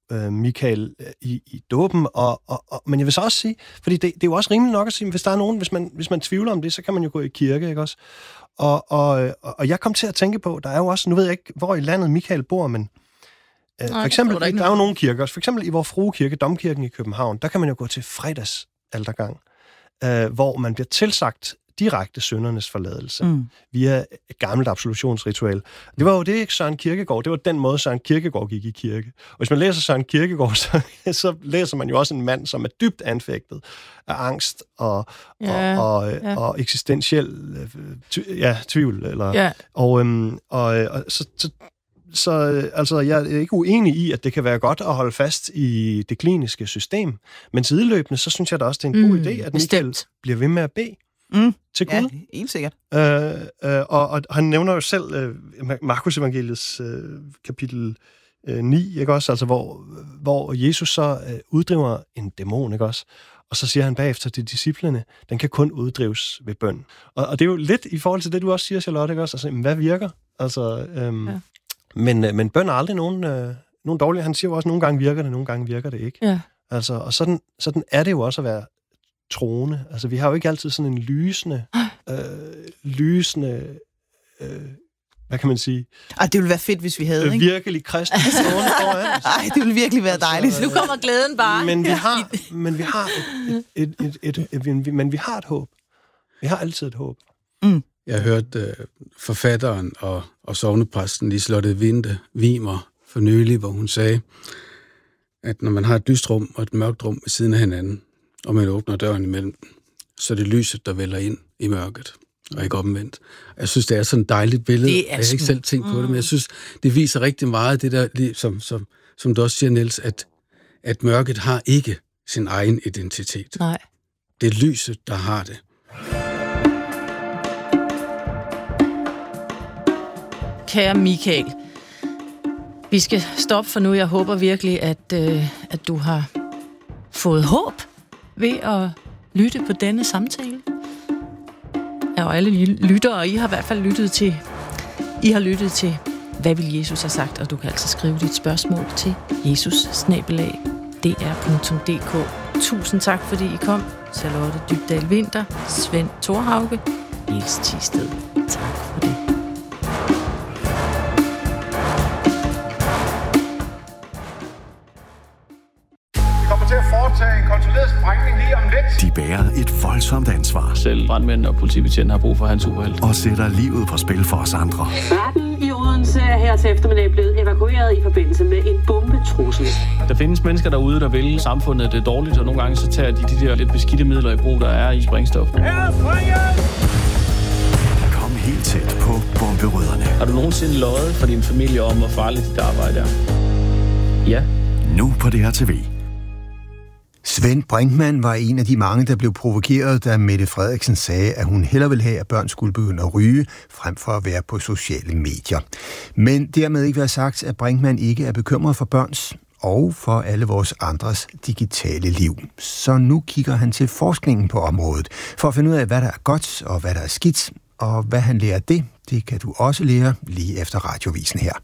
Michael i dåben, men jeg vil så også sige, fordi det er jo også rimeligt nok at sige, hvis der er nogen, hvis man tvivler om det, så kan man jo gå i kirke, ikke også? Og jeg kom til at tænke på, der er jo også, nu ved jeg ikke, hvor i landet Michael bor, men for eksempel, der er jo nogle kirker, for eksempel i Vor Frue Kirke, Domkirken i København, der kan man jo gå til fredagsaltergang, hvor man bliver tilsagt direkte syndernes forladelse via et gammelt absolutionsritual. Det var jo det, Søren Kierkegaard, det var den måde, Søren Kierkegaard gik i kirke. Og hvis man læser Søren Kierkegaard, så læser man jo også en mand, som er dybt anfægtet af angst og eksistentiel tvivl. Eller, Så altså, jeg er ikke uenig i, at det kan være godt at holde fast i det kliniske system, men sideløbende, så synes jeg da også, det er en god idé, at Michael bliver ved med at bede til Gud. Ja, helt sikkert. Og han nævner jo selv Markus Evangeliets kapitel 9, ikke også? Altså, hvor Jesus så uddriver en dæmon, ikke også? Og så siger han bagefter til disciplene, den kan kun uddrives ved bøn. Og det er jo lidt i forhold til det, du også siger, Charlotte, ikke også? Altså, hvad virker? Altså, men bøn er aldrig nogen dårlig. Han siger jo også, nogle gange virker det, nogle gange virker det ikke. Ja. Altså, og sådan er det jo også at være troende. Altså, vi har jo ikke altid sådan en lysende, hvad kan man sige? Det ville være fedt, hvis vi havde, ikke? Virkelig kristne troende foran. Ej, det ville virkelig være dejligt. Nu kommer glæden bare. Men vi har et håb. Vi har altid et håb. Jeg hørte forfatteren og sognepræsten Liselotte Winde Wiemer for nylig, hvor hun sagde, at når man har et lyst rum og et mørkt rum ved siden af hinanden, og man åbner døren imellem, så er det lyset, der vælger ind i mørket, og ikke omvendt. Jeg synes, det er sådan et dejligt billede. Jeg har ikke selv tænkt på det, men jeg synes, det viser rigtig meget det der, som du også siger, Niels, at mørket har ikke sin egen identitet. Nej. Det er lyset, der har det. Kære Michael, vi skal stoppe for nu. Jeg håber virkelig, at du har fået håb ved at lytte på denne samtale. Og alle lyttere, I har i hvert fald lyttet til, hvad vil Jesus have sagt, og du kan altså skrive dit spørgsmål til jesus@dr.dk. Tusind tak, fordi I kom. Charlotte Dybdahl Winther, Svend Thorhauge, Niels Thisted. Tak for det. Til at foretage en kontrolleret sprængning lige om lidt. De bærer et voldsomt ansvar. Selv brandmænd og politibetjent har brug for hans uheld. Og sætter livet på spil for os andre. Retten i Odense er her til eftermiddag blevet evakueret i forbindelse med en bombetrussel. Der findes mennesker derude, der vil samfundet det dårligt, og nogle gange så tager de der lidt beskidte midler i brug, der er i sprængstof. Kom helt tæt på bomberødderne. Har du nogensinde løjet for din familie om, hvor farligt dit arbejde er? Ja. Nu på DRTV. Svend Brinkmann var en af de mange, der blev provokeret, da Mette Frederiksen sagde, at hun hellere ville have, at børn skulle begynde at ryge, frem for at være på sociale medier. Men dermed ikke være sagt, at Brinkmann ikke er bekymret for børns og for alle vores andres digitale liv. Så nu kigger han til forskningen på området, for at finde ud af, hvad der er godt og hvad der er skidt, og hvad han lærer det kan du også lære lige efter radiovisen her.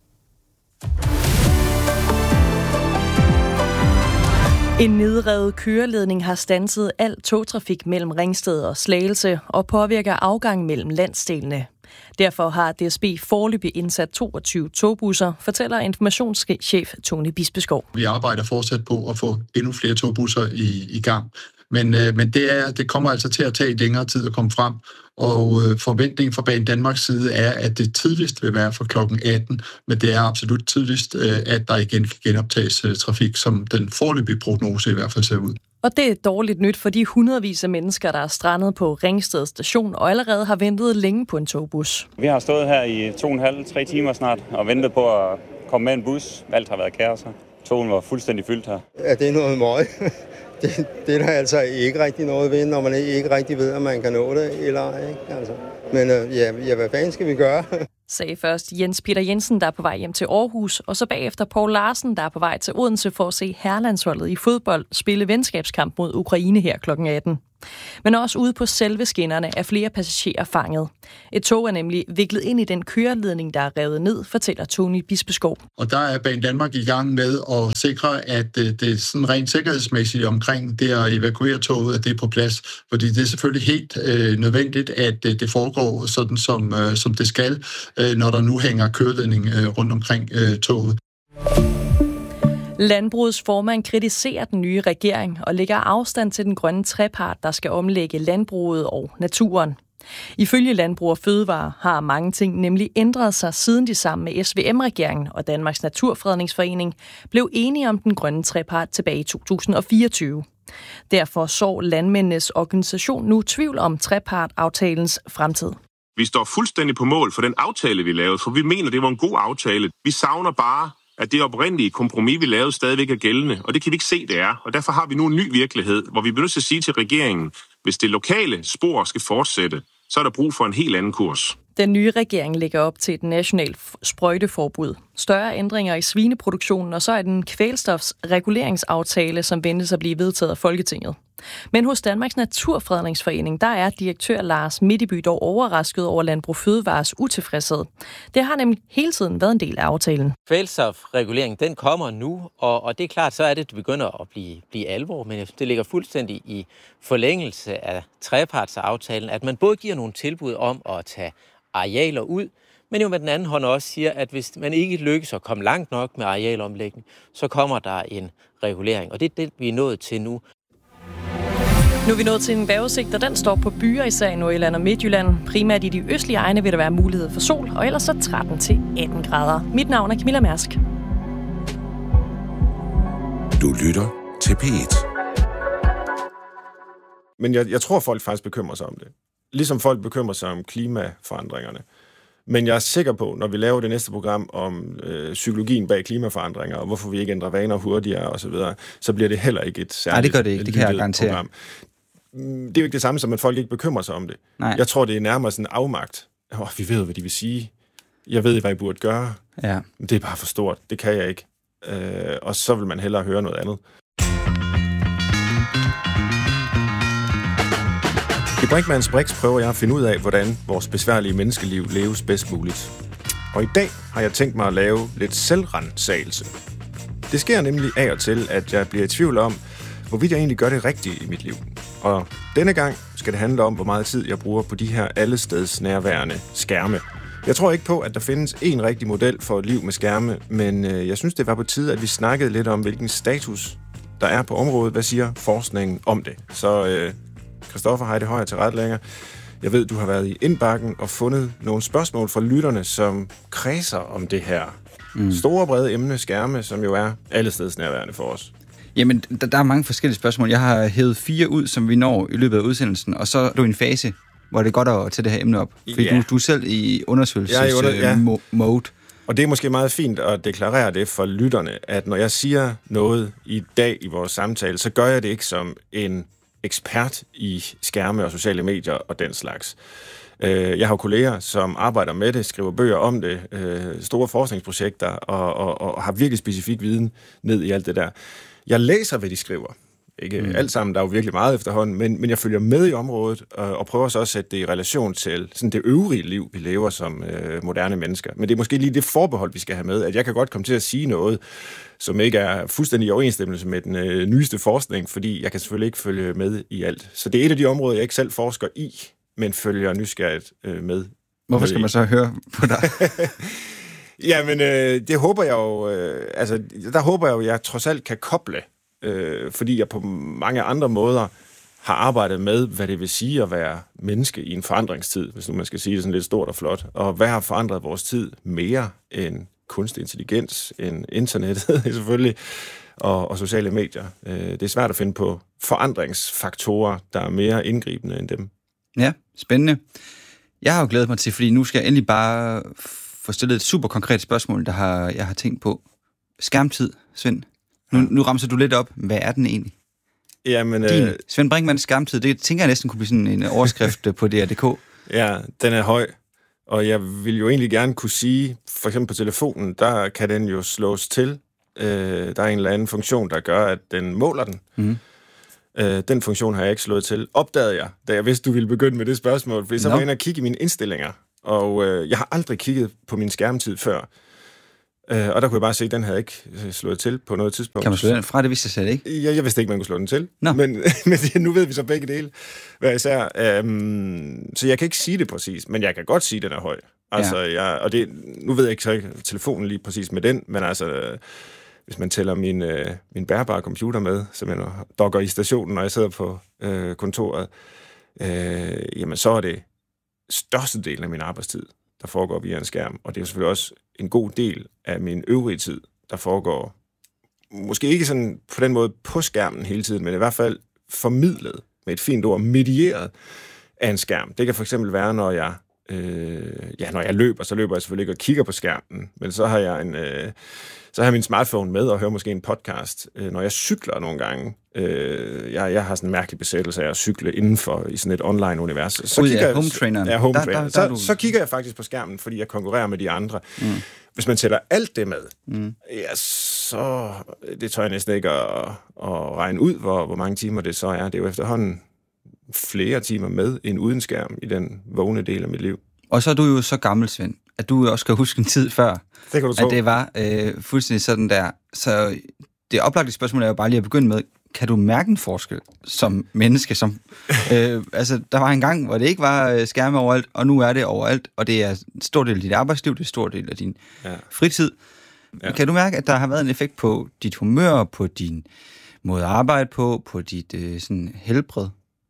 En nedrevet køreledning har standset al togtrafik mellem Ringsted og Slagelse og påvirker afgang mellem landsdelene. Derfor har DSB foreløbig indsat 22 togbusser, fortæller informationschef Tony Bispeskov. Vi arbejder fortsat på at få endnu flere togbusser i gang. Men det kommer altså til at tage længere tid at komme frem, og forventningen fra Banedanmarks side er, at det tidligst vil være fra klokken 18, men det er absolut tidligst, at der igen kan genoptages trafik, som den foreløbige prognose i hvert fald ser ud. Og det er dårligt nyt for de hundredvis af mennesker, der er strandet på Ringsted station og allerede har ventet længe på en togbus. Vi har stået her i 2,5-3 timer snart og ventet på at komme med en bus. Alt har været kaos her. Togen var fuldstændig fyldt her. Ja, det er noget møg. Det er der altså ikke rigtig noget ved, når man ikke rigtig ved, om man kan nå det eller ej. Altså. Men hvad fanden skal vi gøre? Sagde først Jens Peter Jensen, der er på vej hjem til Aarhus, og så bagefter Poul Larsen, der er på vej til Odense for at se herrelandsholdet i fodbold spille venskabskamp mod Ukraine her kl. 18. Men også ude på selve skinnerne er flere passagerer fanget. Et tog er nemlig viklet ind i den køreledning, der er revet ned, fortæller Tony Bispeskov. Og der er Banedanmark i gang med at sikre, at det sådan rent sikkerhedsmæssigt omkring det at evakuere toget, at det er på plads. Fordi det er selvfølgelig helt nødvendigt, at det foregår sådan, som det skal, når der nu hænger køreledning rundt omkring toget. Landbrugets formand kritiserer den nye regering og lægger afstand til den grønne trepart, der skal omlægge landbruget og naturen. Ifølge Landbrug og Fødevare har mange ting nemlig ændret sig, siden de sammen med SVM-regeringen og Danmarks Naturfredningsforening blev enige om den grønne trepart tilbage i 2024. Derfor så landmændenes organisation nu tvivl om trepart-aftalens fremtid. Vi står fuldstændig på mål for den aftale, vi lavede, for vi mener, det var en god aftale. Vi savner bare, at det oprindelige kompromis, vi lavede, stadigvæk er gældende, og det kan vi ikke se, det er. Og derfor har vi nu en ny virkelighed, hvor vi bliver nødt til at sige til regeringen, hvis det lokale spor skal fortsætte, så er der brug for en helt anden kurs. Den nye regering lægger op til et nationalt sprøjteforbud, større ændringer i svineproduktionen og så er den kvælstofsreguleringsaftale, som ventes at blive vedtaget af Folketinget. Men hos Danmarks Naturfredningsforening, der er direktør Lars Midtby dog overrasket over Landbrug Fødevares utilfredshed. Det har nemlig hele tiden været en del af aftalen. Kvælstofregulering, den kommer nu, og det er klart, så er det begynder at blive alvor, men det ligger fuldstændig i forlængelse af trepartsaftalen, at man både giver nogle tilbud om at tage arealer ud, men jo med den anden hånd også siger, at hvis man ikke lykkes at komme langt nok med arealomlægning, så kommer der en regulering, og det er det, vi er nået til nu. Nu er vi nået til en vejrudsigt, og den står på byer især i Nordjylland og Midtjylland. Primært i de østlige egne vil der være mulighed for sol, og ellers så 13-18 grader. Mit navn er Camilla Mærsk. Du lytter til P1. Men jeg tror, folk faktisk bekymrer sig om det. Ligesom folk bekymrer sig om klimaforandringerne. Men jeg er sikker på, når vi laver det næste program om psykologien bag klimaforandringer, og hvorfor vi ikke ændrer vaner hurtigere osv., så bliver det heller ikke et særligt. Nej, det gør det ikke. Det kan jeg garantere. Program. Det er jo ikke det samme som, at folk ikke bekymrer sig om det. Nej. Jeg tror, det er nærmere sådan en afmagt. Vi ved, hvad de vil sige. Jeg ved, hvad I burde gøre. Ja. Det er bare for stort. Det kan jeg ikke. Og så vil man hellere høre noget andet. I Brinkmanns Brix prøver jeg at finde ud af, hvordan vores besværlige menneskeliv leves bedst muligt. Og i dag har jeg tænkt mig at lave lidt selvransagelse. Det sker nemlig af og til, at jeg bliver i tvivl om, hvorvidt jeg egentlig gør det rigtige i mit liv. Og denne gang skal det handle om, hvor meget tid jeg bruger på de her allesteds nærværende skærme. Jeg tror ikke på, at der findes en rigtig model for et liv med skærme, men jeg synes, det var på tide, at vi snakkede lidt om, hvilken status der er på området. Hvad siger forskningen om det? Så Christoffer Heide Højer til retlægger. Jeg ved, du har været i indbakken og fundet nogle spørgsmål fra lytterne, som kredser om det her store, brede emne, skærme, som jo er allesteds nærværende for os. Jamen, der er mange forskellige spørgsmål. Jeg har hævet 4 ud, som vi når i løbet af udsendelsen, og så er du i en fase, hvor det er godt at tage det her emne op. Fordi du er selv i undersøgelsesmode. Og det er måske meget fint at deklarere det for lytterne, at når jeg siger noget i dag i vores samtale, så gør jeg det ikke som en ekspert i skærme og sociale medier og den slags. Jeg har kolleger, som arbejder med det, skriver bøger om det, store forskningsprojekter og har virkelig specifik viden ned i alt det der. Jeg læser, hvad de skriver. Ikke alt sammen, der er jo virkelig meget efterhånden, men jeg følger med i området og prøver så også at sætte det i relation til sådan det øvrige liv, vi lever som moderne mennesker. Men det er måske lige det forbehold, vi skal have med, at jeg kan godt komme til at sige noget, som ikke er fuldstændig i overensstemmelse med den nyeste forskning, fordi jeg kan selvfølgelig ikke følge med i alt. Så det er et af de områder, jeg ikke selv forsker i, men følger nysgerrigt med. Hvorfor skal man så høre på dig? Jamen, det håber jeg jo, der håber jeg jo, at jeg trods alt kan koble, fordi jeg på mange andre måder har arbejdet med, hvad det vil sige at være menneske i en forandringstid, hvis nu man skal sige det sådan lidt stort og flot, og hvad har forandret vores tid mere end kunstig intelligens, end internettet selvfølgelig, og sociale medier. Det er svært at finde på forandringsfaktorer, der er mere indgribende end dem. Ja, spændende. Jeg har jo glædet mig til, fordi nu skal jeg endelig bare få stillet et super konkret spørgsmål, jeg har tænkt på. Skærmtid, Svend. Nu ramser du lidt op. Hvad er den egentlig? Jamen, Svend Brinkmanns skærmtid, det tænker jeg næsten kunne blive sådan en overskrift på DR.dk. Ja, den er høj. Og jeg vil jo egentlig gerne kunne sige, for eksempel på telefonen, der kan den jo slås til. Der er en eller anden funktion, der gør, at den måler den. Den funktion har jeg ikke slået til. Opdagede jeg, da jeg vidste, du ville begynde med det spørgsmål, fordi så var jeg inde og kigge i mine indstillinger, og jeg har aldrig kigget på min skærmtid før. Og der kunne jeg bare se, at den havde ikke slået til på noget tidspunkt. Kan man slå den fra? Det vidste jeg slet ikke. Jeg vidste ikke, man kunne slå den til. Men nu ved vi så begge dele, hvad især. Så jeg kan ikke sige det præcis, men jeg kan godt sige, at den er høj. Altså, nu ved jeg ikke så telefonen lige præcis med den, men altså, hvis man tæller min bærbare computer med, som jeg dokker i stationen, når jeg sidder på kontoret, jamen så er det størstedelen af min arbejdstid, der foregår via en skærm. Og det er jo selvfølgelig også en god del af min øvrige tid, der foregår måske ikke sådan på den måde på skærmen hele tiden, men i hvert fald formidlet med et fint ord, medieret af en skærm. Det kan for eksempel være, når jeg løber, så løber jeg selvfølgelig ikke og kigger på skærmen, men så har jeg min smartphone med og hører måske en podcast. Når jeg cykler nogle gange, jeg har sådan en mærkelig besættelse af at cykle indenfor i sådan et online-univers. Så kigger jeg faktisk på skærmen, fordi jeg konkurrerer med de andre. Hvis man tæller alt det med, så det tør jeg næsten ikke at regne ud, hvor mange timer det så er. Det er jo efterhånden flere timer med en uden skærm i den vågne del af mit liv. Og så er du jo så gammel, Svend, at du også skal huske en tid før, det kan du tro. At det var fuldstændig sådan der. Så det oplagte spørgsmål er jo bare lige at begynde med, kan du mærke en forskel som menneske? Altså, der var en gang, hvor det ikke var skærme overalt, og nu er det overalt, og det er en stor del af dit arbejdsliv, det er en stor del af din fritid. Ja. Kan du mærke, at der har været en effekt på dit humør, på din måde at arbejde på dit sådan helbred?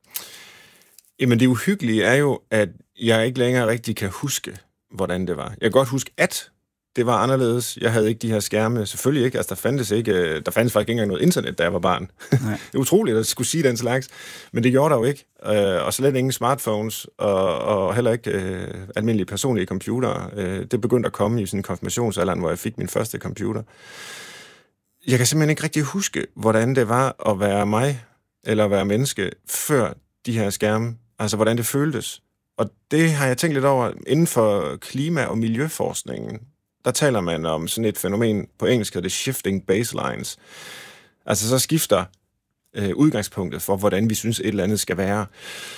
Jamen, det uhyggelige er jo, at jeg ikke længere rigtig kan huske, hvordan det var. Jeg kan godt huske, at det var anderledes. Jeg havde ikke de her skærme. Selvfølgelig ikke. Altså, der fandtes faktisk ikke engang noget internet, da jeg var barn. Det er utroligt, at jeg skulle sige den slags. Men det gjorde der jo ikke. Og slet ingen smartphones, og heller ikke almindelige personlige computere. Det begyndte at komme i sådan en konfirmationsalderen, hvor jeg fik min første computer. Jeg kan simpelthen ikke rigtig huske, hvordan det var at være mig, eller at være menneske, før de her skærme. Altså, hvordan det føltes. Og det har jeg tænkt lidt over inden for klima- og miljøforskningen. Der taler man om sådan et fænomen på engelsk, der det shifting baselines. Altså så skifter udgangspunktet for, hvordan vi synes et eller andet skal være.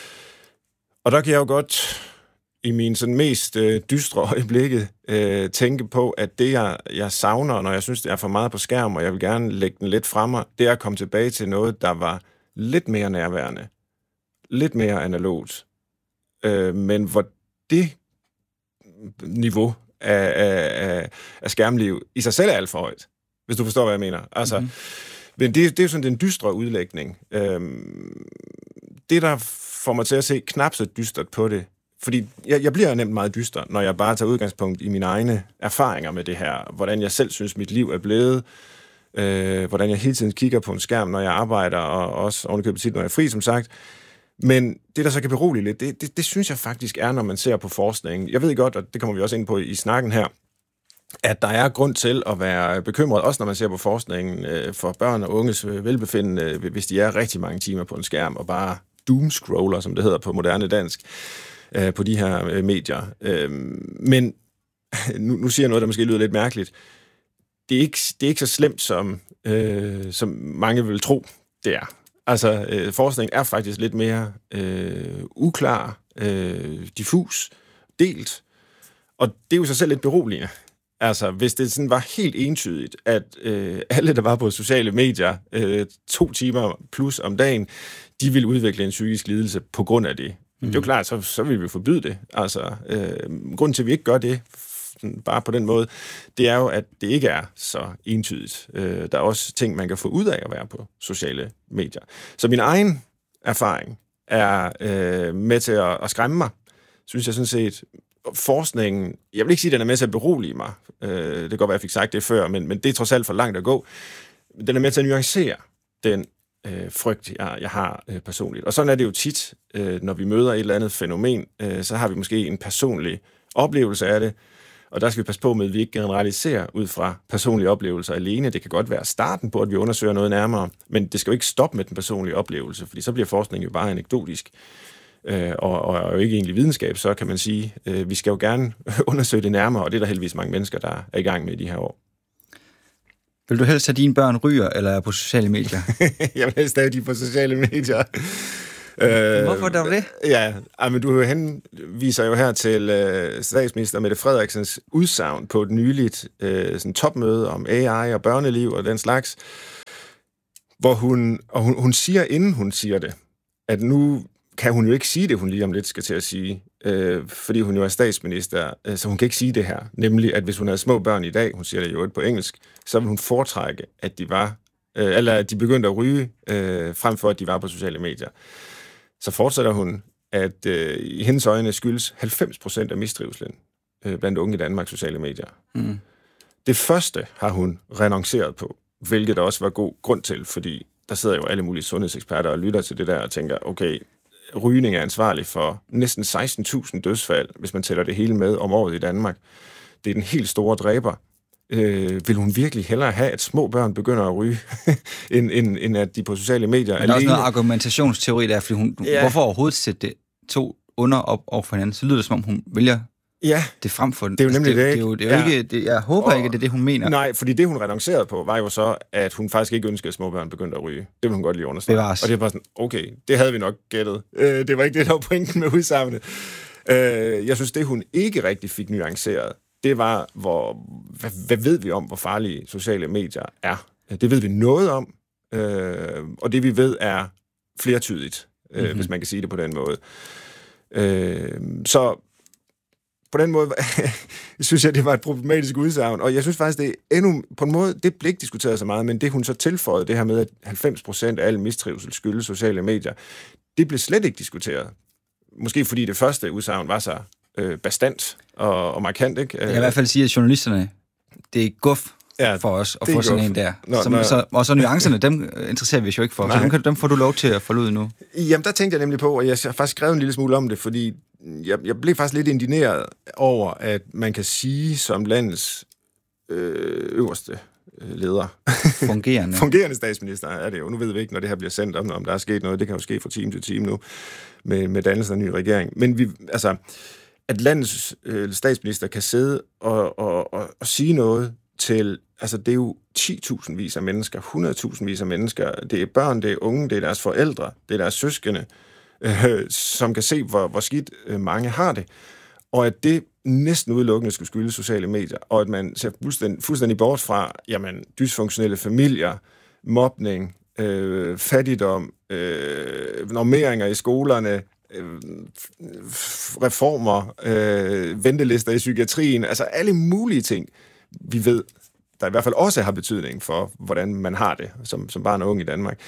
Og der kan jeg jo godt i min sådan mest dystre øjeblikke tænke på, at det jeg savner, når jeg synes, det er for meget på skærm, og jeg vil gerne lægge den lidt fremme, det er at komme tilbage til noget, der var lidt mere nærværende. Lidt mere analogt. Men hvor det niveau af skærmliv i sig selv er alt for højt, hvis du forstår, hvad jeg mener. Altså, men det er jo sådan den dystre udlægning. Det, der får mig til at se knap så dystert på det, fordi jeg bliver nemt meget dyster, når jeg bare tager udgangspunkt i mine egne erfaringer med det her, hvordan jeg selv synes, mit liv er blevet, hvordan jeg hele tiden kigger på en skærm, når jeg arbejder, og også ovenikøbet tit, når jeg er fri, som sagt. Men det, der så kan berolige lidt, det synes jeg faktisk er, når man ser på forskningen. Jeg ved godt, og det kommer vi også ind på i snakken her, at der er grund til at være bekymret, også når man ser på forskningen, for børn og unges velbefindende, hvis de er rigtig mange timer på en skærm, og bare doomscroller, som det hedder på moderne dansk, på de her medier. Men nu siger jeg noget, der måske lyder lidt mærkeligt. Det er ikke så slemt, som mange vil tro, det er. Altså, forskningen er faktisk lidt mere uklar, diffus, delt, og det er jo sig selv lidt beroligende. Altså, hvis det sådan var helt entydigt, at alle, der var på sociale medier 2 timer plus om dagen, de ville udvikle en psykisk lidelse på grund af det. Det er jo klart, så vil vi forbyde det. Altså, grunden til, at vi ikke gør det, bare på den måde, det er jo, at det ikke er så entydigt. Der er også ting, man kan få ud af at være på sociale medier. Så min egen erfaring er med til at skræmme mig, synes jeg sådan set. Forskningen, jeg vil ikke sige, at den er med til at berolige mig. Det kan godt være, at jeg fik sagt det før, men det er trods alt for langt at gå. Den er med til at nuancere den frygt, jeg har personligt. Og sådan er det jo tit, når vi møder et eller andet fænomen, så har vi måske en personlig oplevelse af det, og der skal vi passe på med, at vi ikke generaliserer ud fra personlige oplevelser alene. Det kan godt være starten på, at vi undersøger noget nærmere, men det skal jo ikke stoppe med den personlige oplevelse, fordi så bliver forskningen jo bare anekdotisk, og jo ikke egentlig videnskab, så kan man sige, vi skal jo gerne undersøge det nærmere, og det er der heldigvis mange mennesker, der er i gang med i de her år. Vil du helst have dine børn ryger, eller er på sociale medier? Jeg vil helst have de på sociale medier. Hvorfor dog det? Ja, men du henviser jo her til statsminister Mette Frederiksens udsagn på et nyligt sådan topmøde om AI og børneliv og den slags, hvor hun siger, inden hun siger det, at nu kan hun jo ikke sige det, hun lige om lidt skal til at sige, fordi hun jo er statsminister, så hun kan ikke sige det her. Nemlig, at hvis hun havde små børn i dag, hun siger det jo ikke på engelsk, så vil hun foretrække, at de var, eller at de begyndte at ryge, frem for at de var på sociale medier. Så fortsætter hun, at i hendes øjne skyldes 90% af mistrivselen blandt unge i Danmark sociale medier. Mm. Det første har hun renonceret på, hvilket der også var god grund til, fordi der sidder jo alle mulige sundhedseksperter og lytter til det der og tænker, okay, rygning er ansvarlig for næsten 16.000 dødsfald, hvis man tæller det hele med om året i Danmark. Det er den helt store dræber. Vil hun virkelig hellere have, at små børn begynder at ryge, end at de på sociale medier... Men der er også noget argumentationsteori der, fordi hvorfor overhovedet sætte det to under op over for hinanden? Så lyder det, som om hun vælger det frem for... Det er jo nemlig jeg håber ikke, at det er det, hun mener. Nej, fordi det, hun renoncerede på, var jo så, at hun faktisk ikke ønskede, at små børn begyndte at ryge. Det vil hun godt lige understrege. Og det er bare sådan, okay, det havde vi nok gættet. Det var ikke det, der var pointen med udsagnet. Jeg synes, det hun ikke rigtig fik nuanceret, det var, hvad ved vi om, hvor farlige sociale medier er? Det ved vi noget om, og det vi ved er flertydigt, hvis man kan sige det på den måde. Så på den måde synes jeg, det var et problematisk udsagn, og jeg synes faktisk, det er endnu på en måde, det blev ikke diskuteret så meget, men det hun så tilføjede, det her med, at 90% af al mistrivsel skyldes sociale medier, det blev slet ikke diskuteret. Måske fordi det første udsagn var så bastant og markant, ikke? Jeg kan i hvert fald sige, at journalisterne, det er guf for os at få sådan en der. Og så nuancerne, dem interesserer vi os jo ikke for. Nej. Så dem får du lov til at folde ud nu. Jamen, der tænkte jeg nemlig på, og jeg har faktisk skrevet en lille smule om det, fordi jeg blev faktisk lidt indigneret over, at man kan sige som landets øverste leder. Fungerende statsminister er det jo. Nu ved vi ikke, når det her bliver sendt, om der er sket noget. Det kan jo ske fra time til time nu, med dannelsen af en ny regering. Men at landets statsminister kan sidde og sige noget til, det er jo 10.000 vis af mennesker, 100.000 vis af mennesker. Det er børn, det er unge, det er deres forældre, det er deres søskende, som kan se, hvor skidt mange har det. Og at det næsten udelukkende skulle skylde sociale medier, og at man ser fuldstændig bort fra, dysfunktionelle familier, mobning, fattigdom, normeringer i skolerne, reformer, ventelister i psykiatrien, alle mulige ting, vi ved, der i hvert fald også har betydning for, hvordan man har det som barn og ung i Danmark.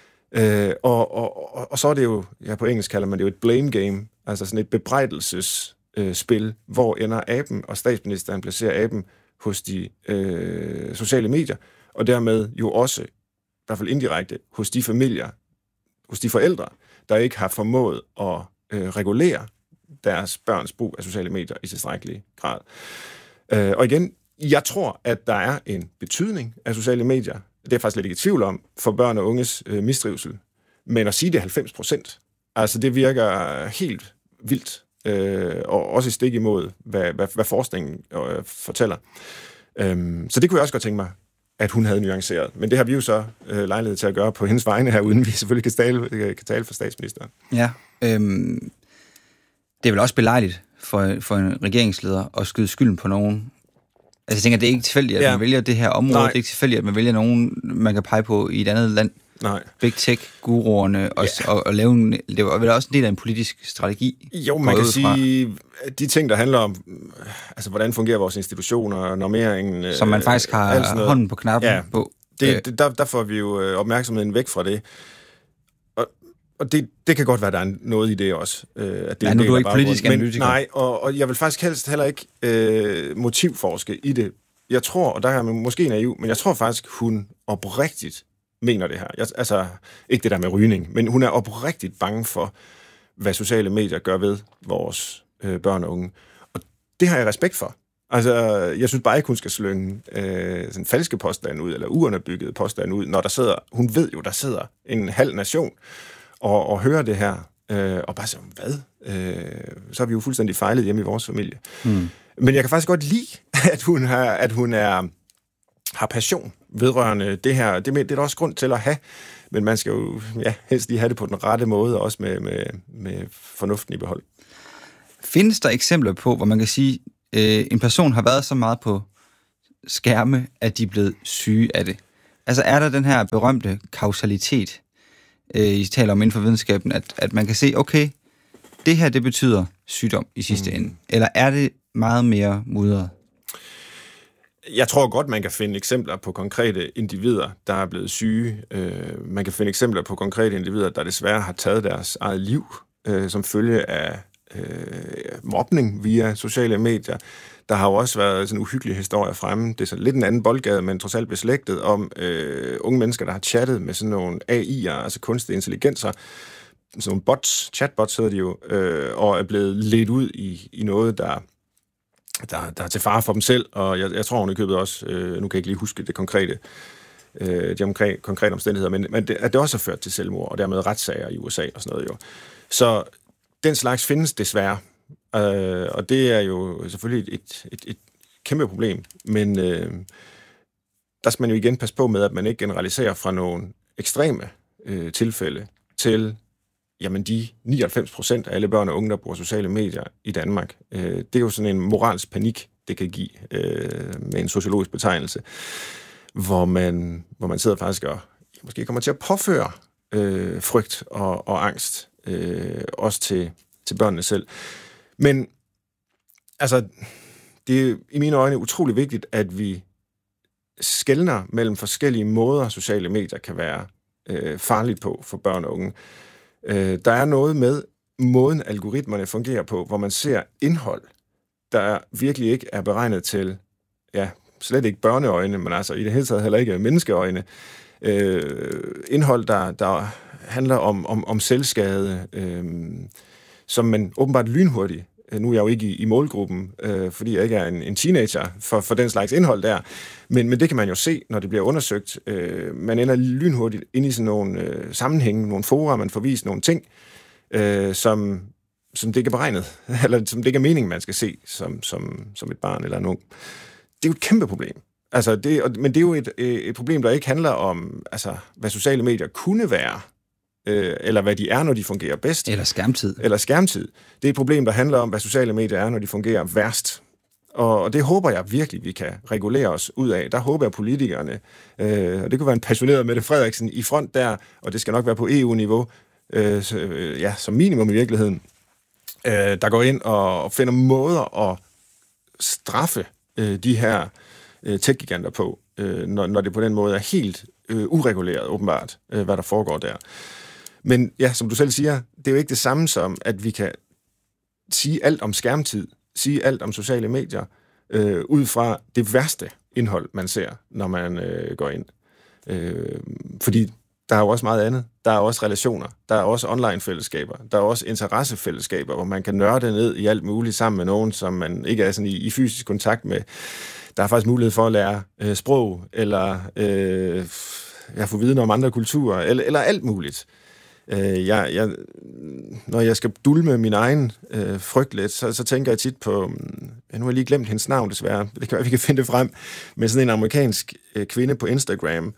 Og så er det jo, på engelsk kalder man det jo et blame game, altså sådan et bebrejdelsesspil, hvor ender aben, og statsministeren placerer aben hos de sociale medier, og dermed jo også, i hvert fald indirekte, hos de familier, hos de forældre, der ikke har formået at regulere deres børns brug af sociale medier i tilstrækkelig grad. Og igen, jeg tror, at der er en betydning af sociale medier. Det er jeg faktisk lidt ikke i tvivl om, for børn og unges mistrivsel. Men at sige det 90%, det virker helt vildt, og også i stik imod, hvad forskningen fortæller. Så det kunne jeg også godt tænke mig, at hun havde nuanceret. Men det har vi jo så lejlighed til at gøre på hendes vegne her, uden vi selvfølgelig kan tale for statsministeren. Ja, det er vel også belejligt for en regeringsleder at skyde skylden på nogen. Jeg tænker, det er ikke tilfældigt, at man vælger det her område. Nej. Det er ikke tilfældigt, at man vælger nogen, man kan pege på i et andet land. Nej. Big Tech-guruerne, og lave en... Det var vel også en del af en politisk strategi? Jo, man kan sige, de ting, der handler om, hvordan fungerer vores institutioner, normeringen... Som man faktisk har hånden på knappen på. Der får vi jo opmærksomheden væk fra det. Og det kan godt være, der er noget i det også. At det nu er du ikke politisk analytiker. Nej, og jeg vil faktisk helst heller ikke motivforske i det. Jeg tror, og der er man måske naiv, men jeg tror faktisk, hun oprigtigt mener det her. Ikke det der med rygning, men hun er oprigtigt bange for, hvad sociale medier gør ved vores børn og unge. Og det har jeg respekt for. Jeg synes bare ikke, hun skal slynge sådan falske påstande ud, eller uunderbygget påstande ud, når der sidder, hun ved jo, der sidder en halv nation, og hører det her, og bare siger, hvad? Så har vi jo fuldstændig fejlet hjemme i vores familie. Men jeg kan faktisk godt lide, at hun er har passion vedrørende det her. Det er der også grund til at have, men man skal jo helst lige have det på den rette måde, også med fornuften i behold. Findes der eksempler på, hvor man kan sige, en person har været så meget på skærme, at de er blevet syge af det? Altså er der den her berømte kausalitet, I taler om inden for videnskaben, at man kan se, okay, det her, det betyder sygdom i sidste ende. Eller er det meget mere mudret? Jeg tror godt, man kan finde eksempler på konkrete individer, der er blevet syge. Man kan finde eksempler på konkrete individer, der desværre har taget deres eget liv som følge af mobning via sociale medier. Der har jo også været sådan en uhyggelig historie fremme. Det er så lidt en anden boldgade, men trods alt beslægtet om unge mennesker, der har chattet med sådan nogle AI'er, altså kunstige intelligenser, sådan nogle bots, chatbots hedder de jo, og er blevet ledt ud i noget, der er til fare for dem selv, og jeg tror, hun i købet også, nu kan jeg ikke lige huske det konkrete, de konkrete omstændigheder, men at det også har ført til selvmord, og dermed retssager i USA og sådan noget jo. Så den slags findes desværre, og det er jo selvfølgelig et kæmpe problem, men der skal man jo igen passe på med, at man ikke generaliserer fra nogle ekstreme tilfælde til jamen de 99% af alle børn og unge, der bruger sociale medier i Danmark. Det er jo sådan en moralsk panik, det kan give med en sociologisk betegnelse, hvor man sidder faktisk og måske kommer til at påføre frygt og angst, også til børnene selv. Men altså, det er i mine øjne utrolig vigtigt, at vi skelner mellem forskellige måder, sociale medier kan være farligt på for børn og unge. Der er noget med måden, algoritmerne fungerer på, hvor man ser indhold, der virkelig ikke er beregnet til, slet ikke børneøjne, men altså i det hele taget heller ikke menneskeøjne. Indhold, der handler om selvskade, som man åbenbart lynhurtigt, nu er jeg jo ikke i målgruppen, fordi jeg ikke er en teenager for den slags indhold der, men det kan man jo se, når det bliver undersøgt. Man ender lynhurtigt ind i sådan nogle sammenhænge, nogle fora, man får vist nogle ting, som det ikke er beregnet, eller som det ikke er meningen, man skal se som et barn eller en ung. Det er jo et kæmpe problem. Altså men det er jo et problem, der ikke handler om, altså, hvad sociale medier kunne være, eller hvad de er, når de fungerer bedst. Eller skærmtid. Det er et problem, der handler om, hvad sociale medier er, når de fungerer værst. Og det håber jeg virkelig, vi kan regulere os ud af. Der håber jeg politikerne, og det kunne være en passioneret Mette Frederiksen i front der, og det skal nok være på EU-niveau, som minimum i virkeligheden, der går ind og finder måder at straffe de her tech-giganter på, når det på den måde er helt ureguleret, åbenbart, hvad der foregår der. Men ja, som du selv siger, det er jo ikke det samme som, at vi kan sige alt om skærmtid, sige alt om sociale medier, ud fra det værste indhold, man ser, når man går ind. Fordi der er jo også meget andet. Der er også relationer, der er også online-fællesskaber, der er også interessefællesskaber, hvor man kan nørde ned i alt muligt sammen med nogen, som man ikke er sådan i fysisk kontakt med. Der er faktisk mulighed for at lære sprog, eller få viden om andre kulturer, eller alt muligt. Når jeg skal dulme min egen frygt lidt, så tænker jeg tit på, nu har jeg lige glemt hendes navn desværre, det kan være, vi kan finde det frem, med sådan en amerikansk kvinde på Instagram.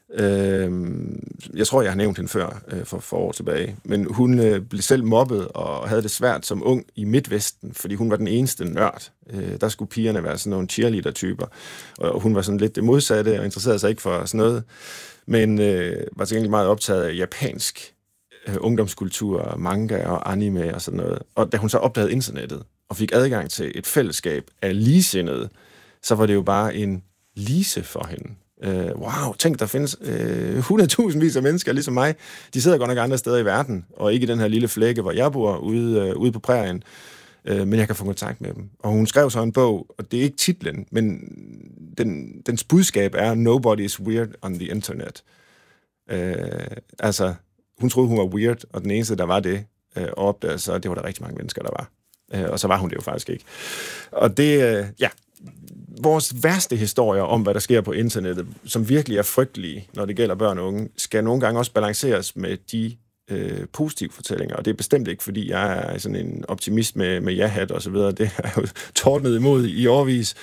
Jeg tror, jeg har nævnt hende før for år tilbage, men hun blev selv mobbet og havde det svært som ung i Midtvesten, fordi hun var den eneste nørd. Der skulle pigerne være sådan nogle cheerleader-typer, og hun var sådan lidt det modsatte og interesserede sig ikke for sådan noget, men var til gengæld meget optaget af japansk ungdomskultur, manga og anime og sådan noget. Og da hun så opdagede internettet og fik adgang til et fællesskab af ligesindede, så var det jo bare en lise for hende. Wow, tænk, der findes 100.000 af mennesker ligesom mig. De sidder godt nok andre steder i verden, og ikke i den her lille flække, hvor jeg bor ude på prærien. Men jeg kan få kontakt med dem. Og hun skrev så en bog, og det er ikke titlen, men dens budskab er Nobody is weird on the internet. Altså, hun troede, hun var weird, og den eneste, der var det, og opdagede så, det var der rigtig mange mennesker, der var. Og så var hun det jo faktisk ikke. Og det, vores værste historier om, hvad der sker på internettet, som virkelig er frygtelige, når det gælder børn og unge, skal nogle gange også balanceres med de positive fortællinger. Og det er bestemt ikke, fordi jeg er sådan en optimist med ja-hat og så videre. Det er jo tordnet imod i årevis.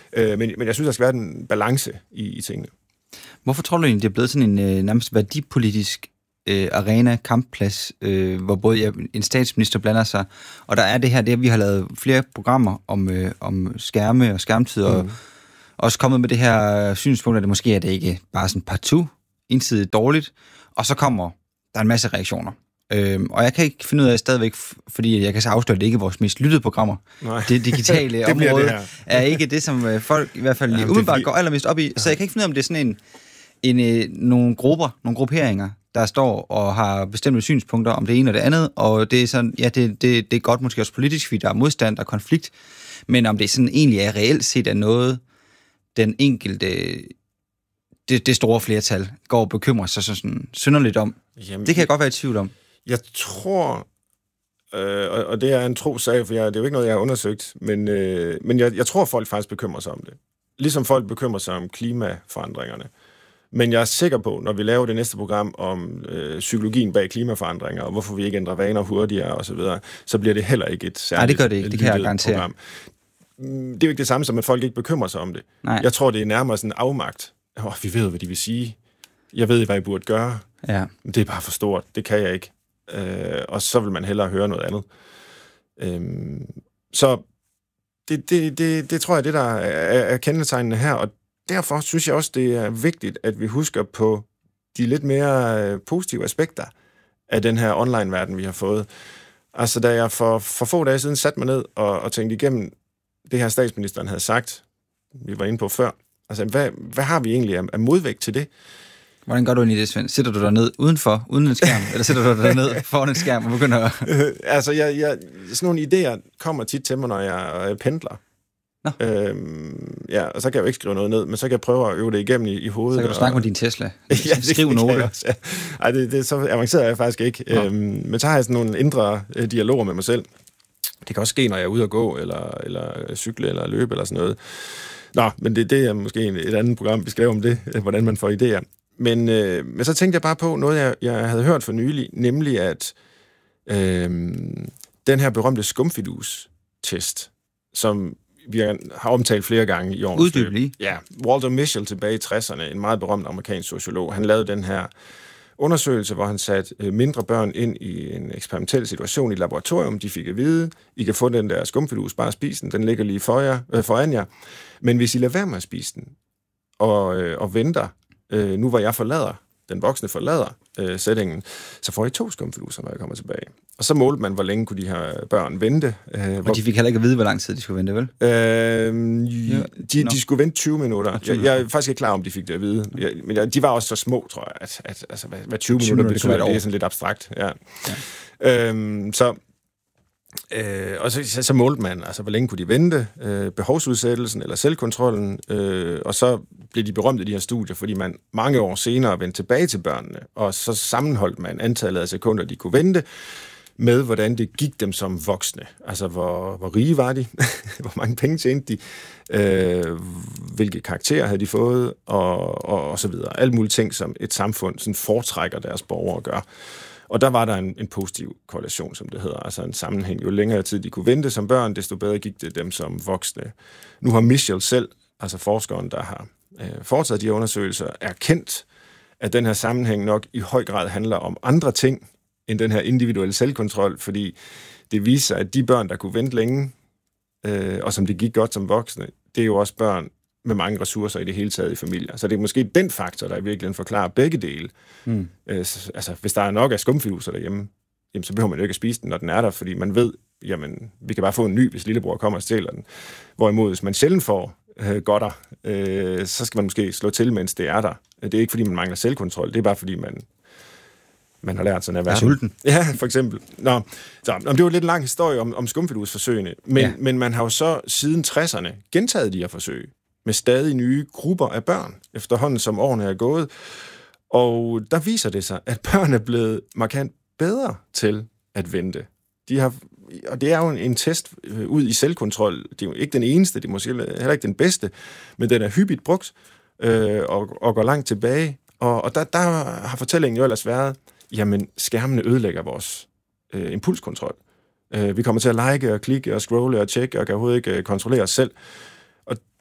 Men jeg synes, der skal være en balance i tingene. Hvorfor tror du egentlig, det er blevet sådan en nærmest værdipolitisk arena, kampplads, hvor både en statsminister blander sig, og der er det her, det vi har lavet flere programmer om skærme og skærmtid, og også kommet med det her synspunkt, at det måske er det ikke bare sådan partout, ensidigt dårligt, og så kommer der en masse reaktioner. Og jeg kan ikke finde ud af stadigvæk, fordi jeg kan så afsløre, at det ikke er vores mest lyttede programmer. Nej. Det digitale det område er ikke det, som folk i hvert fald umiddelbart går allermest op i. Så jeg kan ikke finde ud af, om det er sådan nogle grupperinger, der står og har bestemte synspunkter om det ene og det andet, og det er sådan, ja, det er godt måske også politisk, fordi der er modstand og konflikt, men om det sådan egentlig er reelt set af noget, den enkelte, det store flertal går og bekymrer sig sådan synderligt om. Jamen, det kan jeg godt være i tvivl om. Jeg tror, og det er en tro sag, for det er jo ikke noget, jeg har undersøgt, men jeg tror, folk faktisk bekymrer sig om det. Ligesom folk bekymrer sig om klimaforandringerne. Men jeg er sikker på, når vi laver det næste program om psykologien bag klimaforandringer, og hvorfor vi ikke ændrer vaner hurtigere osv., så bliver det heller ikke et særligt. Nej, det gør det ikke. Det kan jeg garantere. Program. Det er jo ikke det samme som, at folk ikke bekymrer sig om det. Nej. Jeg tror, det er nærmere sådan en afmagt. Vi ved, hvad de vil sige. Jeg ved, hvad jeg burde gøre. Ja. Men det er bare for stort. Det kan jeg ikke. Og så vil man hellere høre noget andet. Så det tror jeg, det der er kendetegnende her, og derfor synes jeg også, det er vigtigt, at vi husker på de lidt mere positive aspekter af den her online-verden, vi har fået. Altså, da jeg for få dage siden satte mig ned og tænkte igennem det her statsministeren havde sagt, vi var inde på før, altså, hvad har vi egentlig af modvægt til det? Hvordan gør du ind i det, Svend? Sætter du dig ned udenfor, uden en skærm, eller sætter du dig ned foran en skærm og begynder at... Altså, sådan nogle idéer kommer tit til mig, når jeg pendler. Og så kan jeg jo ikke skrive noget ned, men så kan jeg prøve at øve det igennem i hovedet. Så kan du snakke med din Tesla. Skriv note. Ej, det er så avanceret er jeg faktisk ikke. Men så har jeg sådan nogle indre dialoger med mig selv. Det kan også ske, når jeg er ude at gå, eller cykle, eller løbe, eller sådan noget. Nå, men det er måske et andet program, vi skal lave om det, hvordan man får idéer. Men så tænkte jeg bare på noget, jeg havde hørt for nylig, nemlig at den her berømte skumfidus-test, som vi har omtalt flere gange i årens løb. Ja, Walter Mischel tilbage i 60'erne, en meget berømt amerikansk sociolog, han lavede den her undersøgelse, hvor han satte mindre børn ind i en eksperimentel situation i et laboratorium. De fik at vide, I kan få den der skumfidus, bare spise den, den ligger lige foran jer. Men hvis I lader være med at spise den, og venter, nu hvor jeg forlader, den voksne forlader sætningen, så får I 2 skumfiduser, når jeg kommer tilbage. Og så målte man, hvor længe kunne de her børn vente. Og de fik heller ikke at vide, hvor lang tid de skulle vente, vel? De skulle vente 20 minutter. Jeg er faktisk ikke klar, om de fik det at vide. Men de var også så små, tror jeg, at altså, hvad 20 minutter betyder, det er sådan lidt abstrakt. Ja. Og så målte man, altså hvor længe kunne de vente, behovsudsættelsen eller selvkontrollen, og så blev de berømte de her studier, fordi man mange år senere vendte tilbage til børnene, og så sammenholdt man antallet af sekunder, de kunne vente, med hvordan det gik dem som voksne. Altså hvor rige var de, hvor mange penge tjente de, hvilke karakterer havde de fået, og så videre. Alle mulige ting, som et samfund sådan foretrækker deres borgere at gøre. Og der var der en positiv korrelation, som det hedder, altså en sammenhæng. Jo længere tid de kunne vente som børn, desto bedre gik det dem som voksne. Nu har Mischel selv, altså forskeren, der har foretaget de her undersøgelser, erkendt, at den her sammenhæng nok i høj grad handler om andre ting, end den her individuelle selvkontrol, fordi det viser, at de børn, der kunne vente længe, og som det gik godt som voksne, det er jo også børn med mange ressourcer i det hele taget i familier. Så det er måske den faktor, der i virkeligheden forklarer begge dele. Altså, hvis der er nok af skumfiduser derhjemme, jamen, så behøver man jo ikke at spise den, når den er der, fordi man ved, jamen, vi kan bare få en ny, hvis lillebror kommer og stjæler den. Hvorimod, hvis man sjældent får godter, så skal man måske slå til, mens det er der. Det er ikke, fordi man mangler selvkontrol, det er bare, fordi man har lært sådan at være sulten. Ja, for eksempel. Så det var lidt en lang historie om skumfidusforsøgene, men man har jo så siden 60'erne gentaget de her forsøg med stadig nye grupper af børn, efterhånden som årene er gået. Og der viser det sig, at børn er blevet markant bedre til at vente. Og det er jo en test ud i selvkontrol. Det er jo ikke den eneste, det er måske heller ikke den bedste, men den er hyppigt brugt og går langt tilbage. Og der har fortællingen jo ellers været, jamen skærmene ødelægger vores impulskontrol. Vi kommer til at like og klikke og scrolle og tjekke og kan overhovedet ikke kontrollere os selv. Og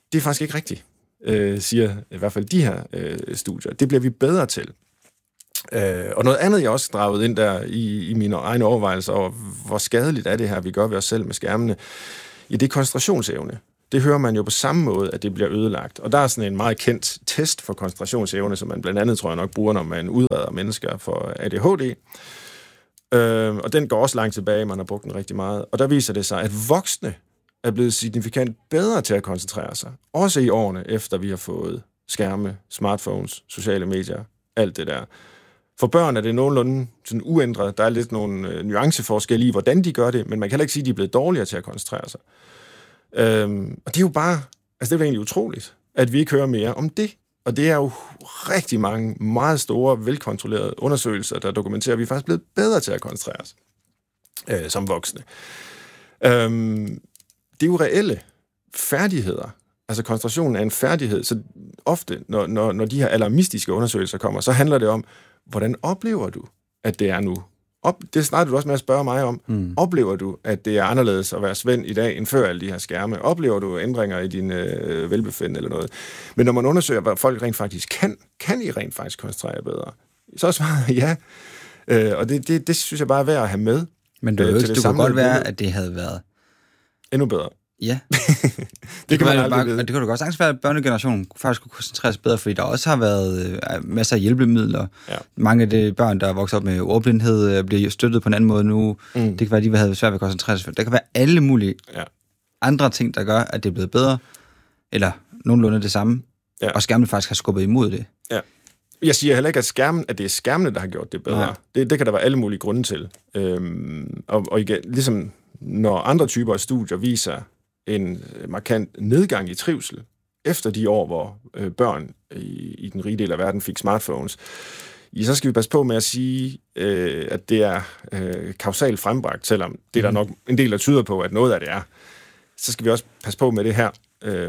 det er faktisk ikke rigtigt, siger i hvert fald de her studier. Det bliver vi bedre til. Og noget andet, jeg også draget ind der i mine egne overvejelser over, hvor skadeligt er det her, vi gør ved os selv med skærmene, det er koncentrationsevne. Det hører man jo på samme måde, at det bliver ødelagt. Og der er sådan en meget kendt test for koncentrationsevne, som man blandt andet, tror jeg nok, bruger, når man udreder mennesker for ADHD. Og den går også langt tilbage, man har brugt den rigtig meget. Og der viser det sig, at voksne er blevet signifikant bedre til at koncentrere sig. Også i årene efter, vi har fået skærme, smartphones, sociale medier, alt det der. For børn er det nogenlunde sådan uændret. Der er lidt nogle nuanceforskelle i, hvordan de gør det, men man kan heller ikke sige, at de er blevet dårligere til at koncentrere sig. Og det er jo bare, altså det er jo egentlig utroligt, at vi ikke hører mere om det. Og det er jo rigtig mange meget store, velkontrollerede undersøgelser, der dokumenterer, at vi er faktisk blevet bedre til at koncentrere os som voksne. Det er jo reelle færdigheder. Altså koncentrationen er en færdighed, så ofte, når de her alarmistiske undersøgelser kommer, så handler det om, hvordan oplever du, at det er nu? Det snakker du også med at spørge mig om. Oplever du, at det er anderledes at være Svend i dag, end før alle de her skærme? Oplever du ændringer i din velbefindende eller noget? Men når man undersøger, hvad folk rent faktisk kan I rent faktisk koncentrere bedre? Så er svaret ja. Og det synes jeg bare er værd at have med. Men det kunne godt være, at det havde været endnu bedre. Ja. det kan man aldrig vide. Det kunne da godt sagtens være, at børnegenerationen faktisk kunne koncentrere sig bedre, fordi der også har været masser af hjælpemidler. Ja. Mange af de børn, der er vokset op med ordblindhed, bliver støttet på en anden måde nu. Det kan være, at de havde svært ved at koncentrere sig. Der kan være alle mulige andre ting, der gør, at det er blevet bedre, eller nogenlunde det samme, og skærmen faktisk har skubbet imod det. Ja. Jeg siger heller ikke, at det er skærmene, der har gjort det bedre. Det kan der være alle mulige grunde til. Og igen, ligesom når andre typer af studier viser en markant nedgang i trivsel efter de år, hvor børn i den rige del af verden fik smartphones, så skal vi passe på med at sige, at det er kausalt frembragt, selvom det er der nok en del, der tyder på, at noget af det er. Så skal vi også passe på med det her,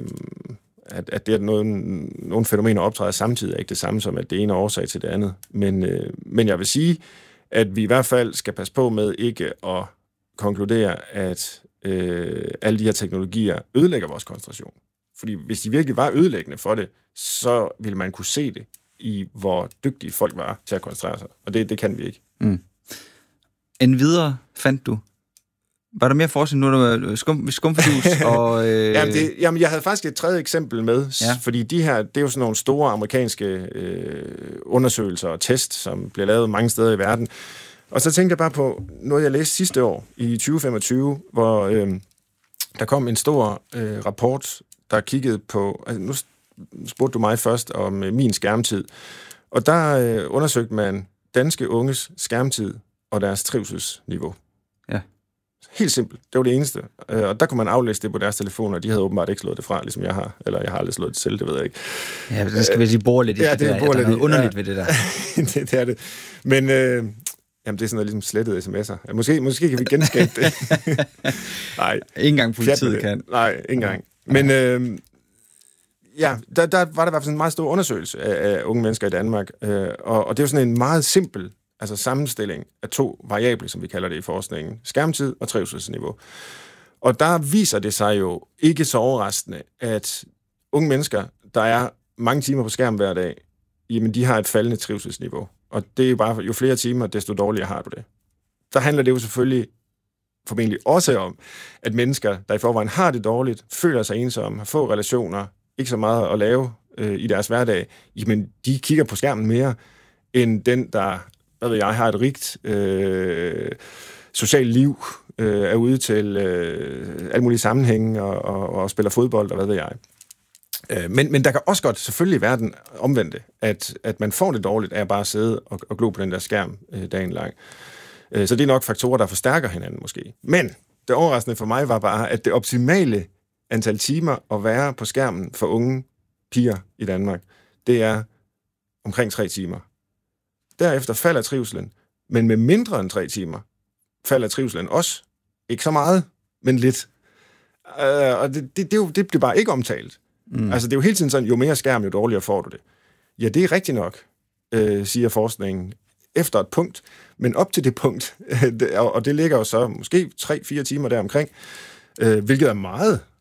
at det er nogle fænomener optræder samtidig, er ikke det samme som, at det ene er årsag til det andet. Men jeg vil sige, at vi i hvert fald skal passe på med ikke at konkludere, at alle de her teknologier ødelægger vores koncentration. Fordi hvis de virkelig var ødelæggende for det, så ville man kunne se det i, hvor dygtige folk var til at koncentrere sig. Og det kan vi ikke. En videre fandt du. Var der mere forskning nu, der var skumfidus? Og, Jamen, jeg havde faktisk et tredje eksempel med, fordi det er jo sådan nogle store amerikanske undersøgelser og test, som bliver lavet mange steder i verden. Og så tænkte jeg bare på noget, jeg læste sidste år, i 2025, hvor der kom en stor rapport, der kiggede på... Altså, nu spurgte du mig først om min skærmtid. Og der undersøgte man danske unges skærmtid og deres trivselsniveau. Ja. Helt simpelt. Det var det eneste. Og der kunne man aflæse det på deres telefoner, og de havde åbenbart ikke slået det fra, ligesom jeg har. Eller jeg har aldrig slået det selv, det ved jeg ikke. Ja, det skal vi lige bore lidt i. Ja, det er noget underligt ved det der. det er det. Men... Jamen, det er sådan noget ligesom slettede sms'er. Måske kan vi genskabe det. Nej. Ikke engang politiet kan. Nej, ikke engang. Men der var der i hvert fald sådan en meget stor undersøgelse af unge mennesker i Danmark. Og det er jo sådan en meget simpel sammenstilling af to variable, som vi kalder det i forskningen. Skærmtid og trivselsniveau. Og der viser det sig jo ikke så overraskende, at unge mennesker, der er mange timer på skærm hver dag, jamen de har et faldende trivselsniveau. Og det er jo bare, jo flere timer, desto dårligere har du det. Der handler det jo selvfølgelig formentlig også om, at mennesker, der i forvejen har det dårligt, føler sig ensomme, har få relationer, ikke så meget at lave i deres hverdag, jamen de kigger på skærmen mere, end den, der, har et rigt socialt liv, er ude til alle mulige sammenhænge og spiller fodbold, og hvad ved jeg. Men der kan også godt selvfølgelig være den omvendte, at man får det dårligt af at bare sidde og glo på den der skærm dagen lang. Så det er nok faktorer, der forstærker hinanden måske. Men det overraskende for mig var bare, at det optimale antal timer at være på skærmen for unge piger i Danmark, det er omkring 3 timer. Derefter falder trivselen, men med mindre end 3 timer falder trivselen også. Ikke så meget, men lidt. Og det bliver bare ikke omtalt. Altså, det er jo hele tiden sådan, jo mere skærm, jo dårligere får du det. Ja, det er rigtigt nok, siger forskningen, efter et punkt, men op til det punkt, og det ligger jo så måske 3-4 timer deromkring, hvilket er meget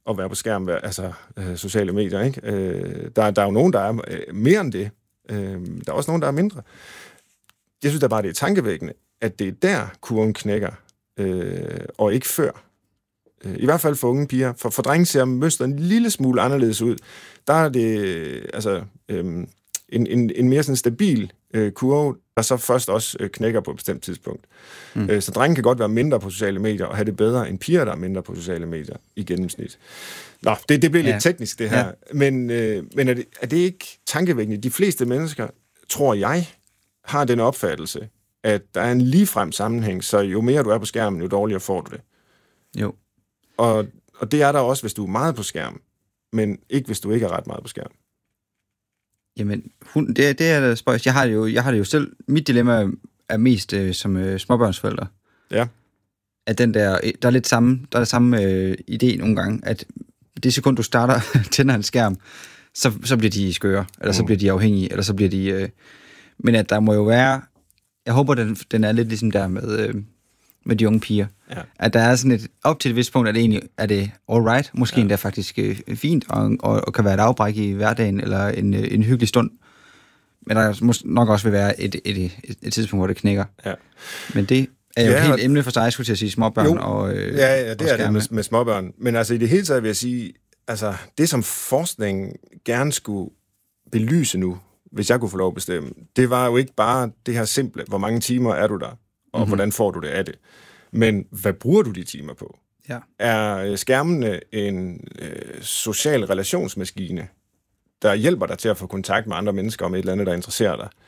at være på skærm, altså sociale medier, ikke? Der er jo nogen, der er mere end det. Der er også nogen, der er mindre. Jeg synes da bare, det er tankevækkende, at det er der, kurven knækker, og ikke før. I hvert fald for unge piger. For drenge ser mønstret en lille smule anderledes ud. Der er det altså en mere sådan stabil kurve, der så først også knækker på et bestemt tidspunkt. Så drenge kan godt være mindre på sociale medier, og have det bedre end piger, der er mindre på sociale medier i gennemsnit. Nå, det bliver lidt teknisk, det her. Ja. Men er det ikke tankevækkende? De fleste mennesker, tror jeg, har den opfattelse, at der er en ligefrem sammenhæng, så jo mere du er på skærmen, jo dårligere får du det. Jo. Og det er der også, hvis du er meget på skærm, men ikke hvis du ikke er ret meget på skærm. Jamen, det er der spøjs. Jeg har det jo selv. Mit dilemma er mest som småbørnsforældre. Ja. At der er lidt samme idé nogle gange, at det sekund, du starter, tænder en skærm, så bliver de skøre, eller så bliver de afhængige, eller så bliver de... men at der må jo være... Jeg håber, den er lidt ligesom der med de unge piger. Ja. At der er sådan et... Op til et vist punkt, er det all right, måske endda faktisk fint, og kan være et afbræk i hverdagen, eller en hyggelig stund. Men der nok også vil være et tidspunkt, hvor det knækker. Ja. Men det er jo et helt emne for sig, skulle jeg sige, småbørn og det er det med småbørn. Men altså i det hele taget vil jeg sige, altså det som forskningen gerne skulle belyse nu, hvis jeg kunne få lov at bestemme, det var jo ikke bare det her simple, hvor mange timer er du der, og hvordan får du det af det. Men hvad bruger du de timer på? Ja. Er skærmene en social relationsmaskine, der hjælper dig til at få kontakt med andre mennesker om et eller andet, der interesserer dig?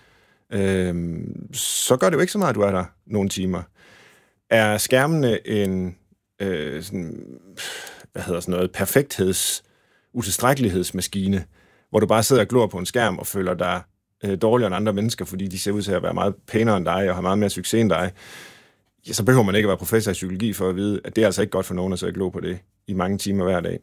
Så gør det jo ikke så meget, at du er der nogle timer. Er skærmene en utilstrækkelighedsmaskine, hvor du bare sidder og glor på en skærm og føler dig dårligere end andre mennesker, fordi de ser ud til at være meget pænere end dig og har meget mere succes end dig, ja, så behøver man ikke at være professor i psykologi for at vide, at det er altså ikke godt for nogen at sidde og glo på det i mange timer hver dag.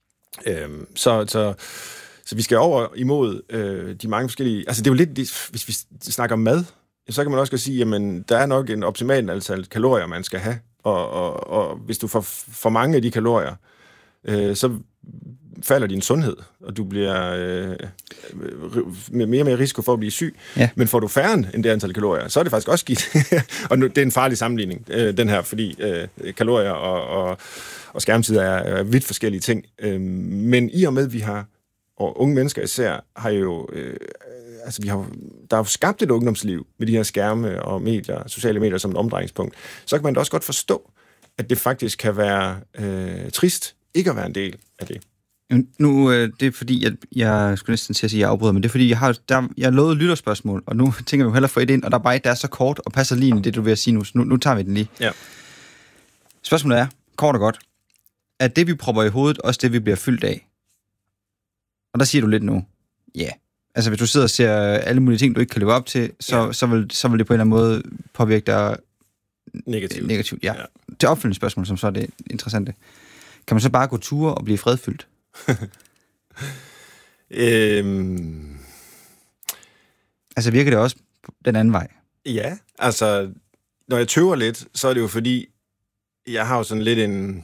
Så vi skal over imod de mange forskellige... Altså det er jo lidt... Hvis vi snakker om mad, så kan man også sige, jamen der er nok en optimal antal kalorier, man skal have. Og hvis du får for mange af de kalorier, så falder din sundhed, og du bliver med mere risiko for at blive syg. Ja. Men får du færre end det antal kalorier, så er det faktisk også skidt. Og nu, det er en farlig sammenligning, den her, fordi kalorier og skærmtid er vidt forskellige ting. Men i og med, vi har, og unge mennesker især, har jo... der er jo skabt et ungdomsliv med de her skærme og medier, sociale medier som et omdrejningspunkt, så kan man da også godt forstå, at det faktisk kan være trist ikke at være en del af det. Nu, det er fordi, jeg skulle næsten til at sige, at jeg afbryder, men det er fordi, jeg har lovet lytterspørgsmål, og nu tænker vi jo hellere få et ind, og der er bare et, der er så kort, og passer lige ind i det, du vil sige nu. Nu tager vi den lige. Ja. Spørgsmålet er, kort og godt, er det, vi propper i hovedet, også det, vi bliver fyldt af? Og der siger du lidt nu, ja. Yeah. Altså, hvis du sidder og ser alle mulige ting, du ikke kan leve op til, så vil det på en eller anden måde påvirke dig negativt. Ja. Til opfølgende spørgsmål, som så er det interessante. Kan man så bare gå ture og blive fredfyldt? Altså, virker det også den anden vej? Ja, altså, når jeg tøver lidt, så er det jo fordi, jeg har jo sådan lidt en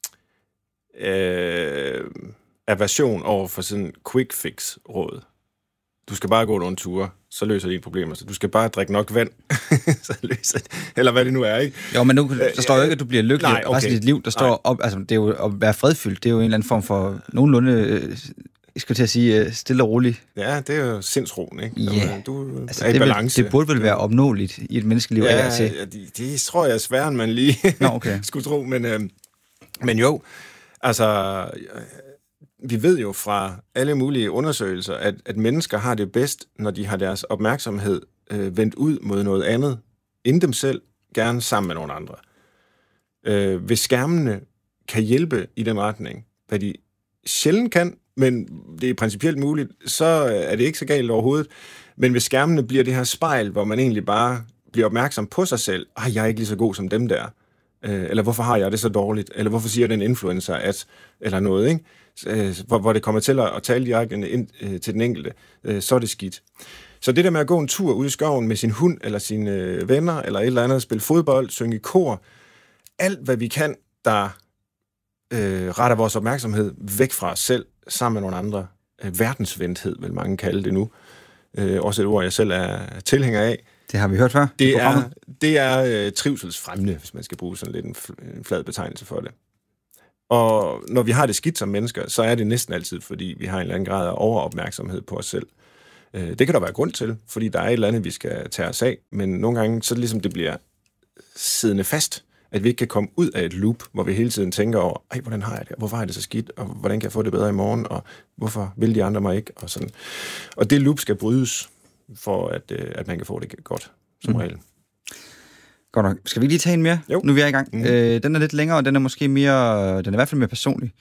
aversion over for sådan quick fix-råd. Du skal bare gå nogle ture, så løser dine problemer. Så du skal bare drikke nok vand, så løser det. Eller hvad det nu er, ikke? Jo, men nu, der står jo ikke, at du bliver lykkelig resten af dit liv. Der står op, altså det er jo at være fredfyldt, det er jo en eller anden form for nogenlunde, jeg skal til at sige, stille og roligt. Ja, det er jo sindsroen, ikke? Ja, du altså, er i balance. Det burde vel være opnåeligt i et menneskeliv. Ja, det tror jeg er sværere, end man lige skulle tro. Men jo, altså... Vi ved jo fra alle mulige undersøgelser, at mennesker har det bedst, når de har deres opmærksomhed vendt ud mod noget andet, end dem selv, gerne sammen med nogle andre. Hvis skærmene kan hjælpe i den retning, hvad de sjældent kan, men det er principielt muligt, så er det ikke så galt overhovedet. Men hvis skærmene bliver det her spejl, hvor man egentlig bare bliver opmærksom på sig selv, jeg er ikke lige så god som dem der, eller hvorfor har jeg det så dårligt, eller hvorfor siger den influencer at, eller noget, ikke? Hvor det kommer til at tale direkte ind til den enkelte, så er det skidt. Så det der med at gå en tur ude i skoven med sin hund, eller sine venner, eller et eller andet, spille fodbold, synge i kor, alt hvad vi kan, der retter vores opmærksomhed væk fra os selv, sammen med nogle andre. Verdensvendthed, vil mange kalde det nu. Også et ord, jeg selv er tilhænger af. Det har vi hørt før. Det er trivselsfremmende, hvis man skal bruge sådan lidt en flad betegnelse for det. Og når vi har det skidt som mennesker, så er det næsten altid, fordi vi har en eller anden grad af overopmærksomhed på os selv. Det kan der være grund til, fordi der er et eller andet, vi skal tage os af, men nogle gange så er det ligesom, det bliver siddende fast, at vi ikke kan komme ud af et loop, hvor vi hele tiden tænker over, hvordan har jeg det, hvorfor har jeg det så skidt, og hvordan kan jeg få det bedre i morgen, og hvorfor vil de andre mig ikke, og sådan. Og det loop skal brydes, for at man kan få det godt, som regel. Godt nok. Skal vi lige tage en mere? Jo. Nu er vi i gang. Den er lidt længere, og den er måske mere, den er i hvert fald mere personlig.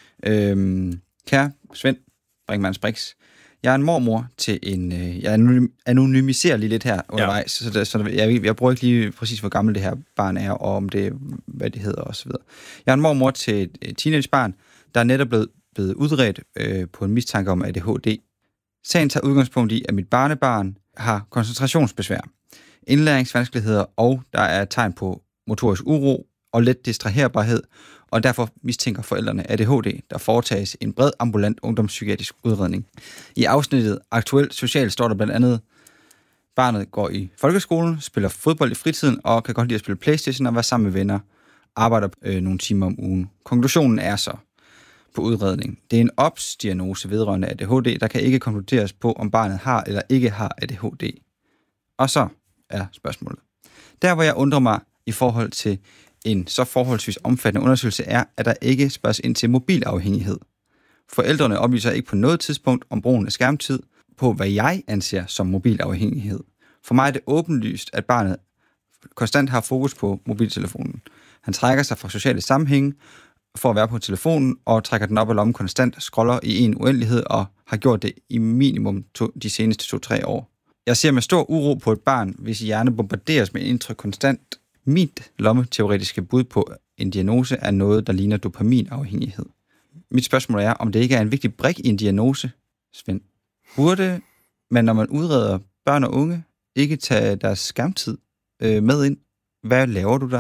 Kære Svend Brinkmanns Brix, jeg er en mormor til en... Jeg anonymiserer lige lidt her undervejs, så jeg bruger ikke lige præcis, hvor gammel det her barn er, og om det, hvad det hedder osv. Jeg er en mormor til et teenagebarn, der er netop blevet udredt på en mistanke om ADHD. Sagen tager udgangspunkt i, at mit barnebarn har koncentrationsbesvær, indlæringsvanskeligheder, og der er tegn på motorisk uro og let distraherbarhed, og derfor mistænker forældrene ADHD, der foretages en bred ambulant ungdomspsykiatrisk udredning. I afsnittet Aktuelt Social står der blandt andet, barnet går i folkeskolen, spiller fodbold i fritiden og kan godt lide at spille PlayStation og være sammen med venner, arbejder nogle timer om ugen. Konklusionen er så på udredning. Det er en OBS-diagnose vedrørende ADHD, der kan ikke konkluderes på, om barnet har eller ikke har ADHD. Og så er spørgsmålet. Der, hvor jeg undrer mig i forhold til en så forholdsvis omfattende undersøgelse, er, at der ikke spørges ind til mobilafhængighed. Forældrene oplyser ikke på noget tidspunkt om brugen af skærmtid på, hvad jeg anser som mobilafhængighed. For mig er det åbenlyst, at barnet konstant har fokus på mobiltelefonen. Han trækker sig fra sociale sammenhænge for at være på telefonen og trækker den op af lommen konstant, scroller i en uendelighed og har gjort det i minimum de seneste 2-3 år. Jeg ser med stor uro på et barn, hvis hjerne bombarderes med indtryk konstant. Mit lommeteoretiske bud på en diagnose er noget, der ligner dopaminafhængighed. Mit spørgsmål er, om det ikke er en vigtig brik i en diagnose, Svend. Burde man, når man udreder børn og unge, ikke tage deres skærmtid med ind? Hvad laver du der?